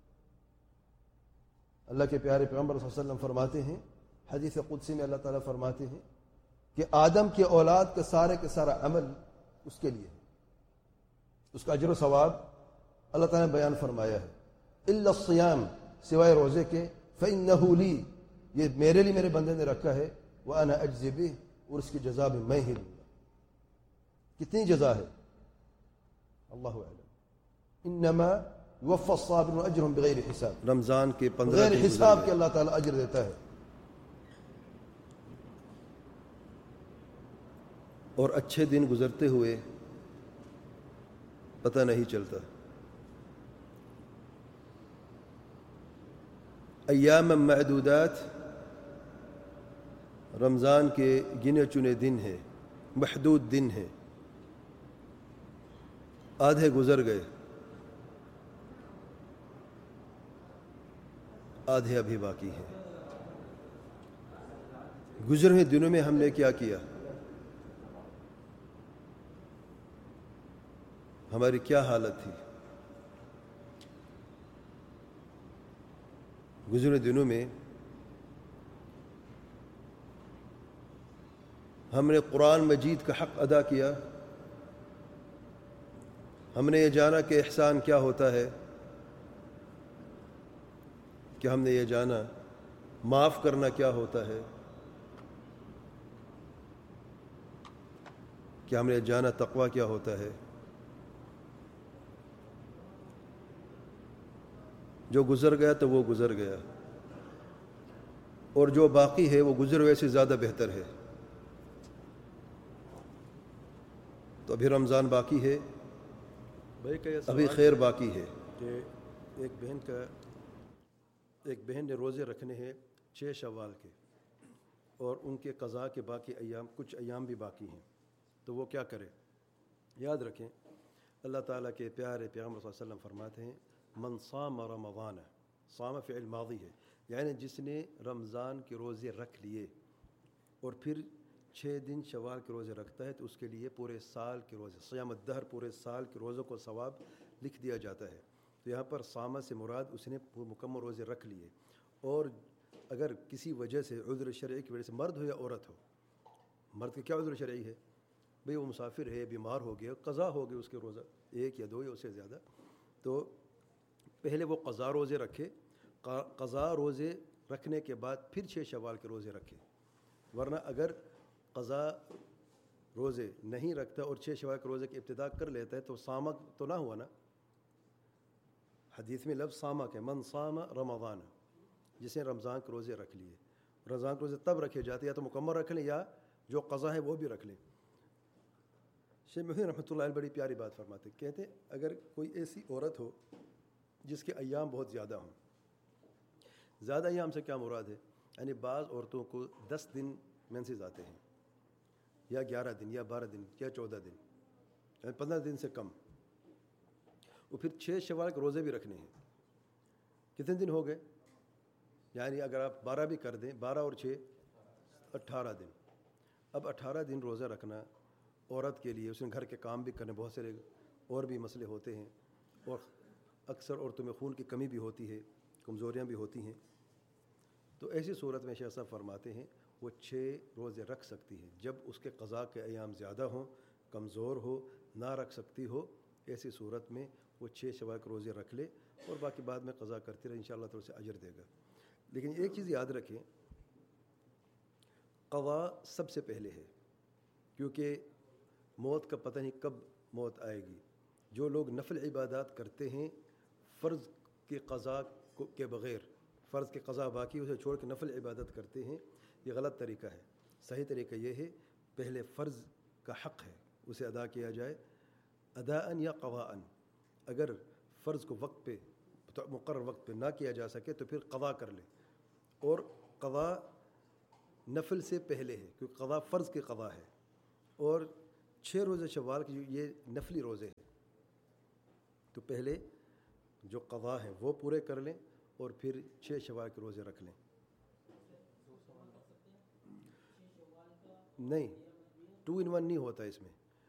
اللہ کے پیارے پیغمبر صلی اللہ علیہ وسلم فرماتے ہیں، حدیث قدسی میں اللہ تعالیٰ فرماتے ہیں کہ آدم کے اولاد کا سارے کا سارا عمل اس کے لیے ہے، اس کا اجر و ثواب اللہ تعالیٰ نے بیان فرمایا ہے، الا الصیام، سوائے روزے کے، فإنہ لی، یہ میرے لیے میرے بندے نے رکھا ہے، وأنا أجزي به، اور اس کی جزا بھی میں ہی دوں گا۔ کتنی جزا ہے اللہ اعلم۔ انما یوفى الصابرون اجرهم بغیر حساب، رمضان کے پندرہ بغیر دن حساب گزر کے اللہ تعالیٰ اجر دیتا ہے۔ اور اچھے دن گزرتے ہوئے پتہ نہیں چلتا۔ ایام معدودات، رمضان کے گنے چنے دن ہیں، محدود دن ہیں، آدھے گزر گئے، آدھے ابھی باقی ہیں۔ گزرے ہوئے دنوں میں ہم نے کیا کیا، ہماری کیا حالت تھی؟ گزرے دنوں میں ہم نے قرآن مجید کا حق ادا کیا، ہم نے یہ جانا کہ احسان کیا ہوتا ہے، کہ ہم نے یہ جانا معاف کرنا کیا ہوتا ہے، کہ ہم نے جانا تقویٰ کیا ہوتا ہے۔ جو گزر گیا تو وہ گزر گیا، اور جو باقی ہے وہ گزر ہوئے سے زیادہ بہتر ہے۔ تو ابھی رمضان باقی ہے، ابھی خیر باقی ہے۔ کہ ایک بہن کا ایک بہن نے روزے رکھنے ہیں چھ شوال کے، اور ان کے قضاء کے باقی ایام، کچھ ایام بھی باقی ہیں، تو وہ کیا کرے؟ یاد رکھیں اللہ تعالیٰ کے پیارے پیغمبر صلی اللہ علیہ وسلم فرماتے ہیں، من صام رمضان، صام فعل ماضی ہے، یعنی جس نے رمضان کے روزے رکھ لیے اور پھر چھ دن شوال کے روزے رکھتا ہے تو اس کے لیے پورے سال کے روزے، صیام الدہر، پورے سال کے روزوں کو ثواب لکھ دیا جاتا ہے۔ تو یہاں پر صامہ سے مراد اس نے مکمل روزے رکھ لیے، اور اگر کسی وجہ سے عذر شرعی کی وجہ سے، مرد ہو یا عورت ہو، مرد کا کیا عذر شرعی ہے؟ بھئی وہ مسافر ہے، بیمار ہو گیا، قضا ہو گیا اس کے روزہ، ایک یا دو یا اس سے زیادہ، تو پہلے وہ قضا روزے رکھے، قضا روزے رکھنے کے بعد پھر چھ شوال کے روزے رکھے۔ ورنہ اگر قضا روزے نہیں رکھتا اور چھ شوال کے روزے کی ابتدا کر لیتا ہے تو صامہ تو نہ ہوا نا۔ حدیث میں لفظ صامہ ہے، من صام رمضان، جس نے رمضان کے روزے رکھ لیے۔ رمضان کے روزے تب رکھے جاتے ہیں یا تو مکمل رکھ لیں یا جو قضا ہے وہ بھی رکھ لیں۔ شیخ محی رحمۃ اللہ علیہ بڑی پیاری بات فرماتے، کہتے ہیں اگر کوئی ایسی عورت ہو جس کے ایام بہت زیادہ ہوں، زیادہ ایام سے کیا مراد ہے؟ یعنی بعض عورتوں کو دس دن مینسز آتے ہیں، یا گیارہ دن یا بارہ دن یا چودہ دن، یعنی پندرہ دن سے کم، اور پھر چھ شوال کے روزے بھی رکھنے ہیں۔ کتنے دن ہو گئے؟ یعنی اگر آپ بارہ بھی کر دیں، بارہ اور چھ اٹھارہ دن۔ اب اٹھارہ دن روزہ رکھنا عورت کے لیے، اس نے گھر کے کام بھی کرنے، بہت سارے اور بھی مسئلے ہوتے ہیں، اور اکثر عورتوں میں خون کی کمی بھی ہوتی ہے، کمزوریاں بھی ہوتی ہیں، تو ایسی صورت میں شیخ صاحب فرماتے ہیں وہ چھ روزے رکھ سکتی ہے جب اس کے قضاء کے ایام زیادہ ہوں، کمزور ہو، نہ رکھ سکتی ہو، ایسی صورت میں وہ چھ شوال کے روزے رکھ لے اور باقی بعد میں قضا کرتی رہے، انشاءاللہ تعالی اسے اجر دے گا۔ لیکن ایک چیز یاد رکھیں، قضاء سب سے پہلے ہے، کیونکہ موت کا پتہ نہیں کب موت آئے گی۔ جو لوگ نفل عبادات کرتے ہیں فرض کے قضاء کے بغیر، فرض کے قضاء باقی اسے چھوڑ کے نفل عبادت کرتے ہیں، یہ غلط طریقہ ہے۔ صحیح طریقہ یہ ہے پہلے فرض کا حق ہے اسے ادا کیا جائے، اداءً یا قضاءً۔ اگر فرض کو وقت پہ مقرر وقت پہ نہ کیا جا سکے تو پھر قضا کر لیں، اور قضا نفل سے پہلے ہے کیونکہ قضا فرض کے قضا ہے، اور چھ روزے شوال کی یہ نفلی روزے ہیں، تو پہلے جو قضا ہیں وہ پورے کر لیں اور پھر چھ شوال کے روزے رکھ لیں۔ نہیں، ٹو ان ون نہیں ہوتا اس میں،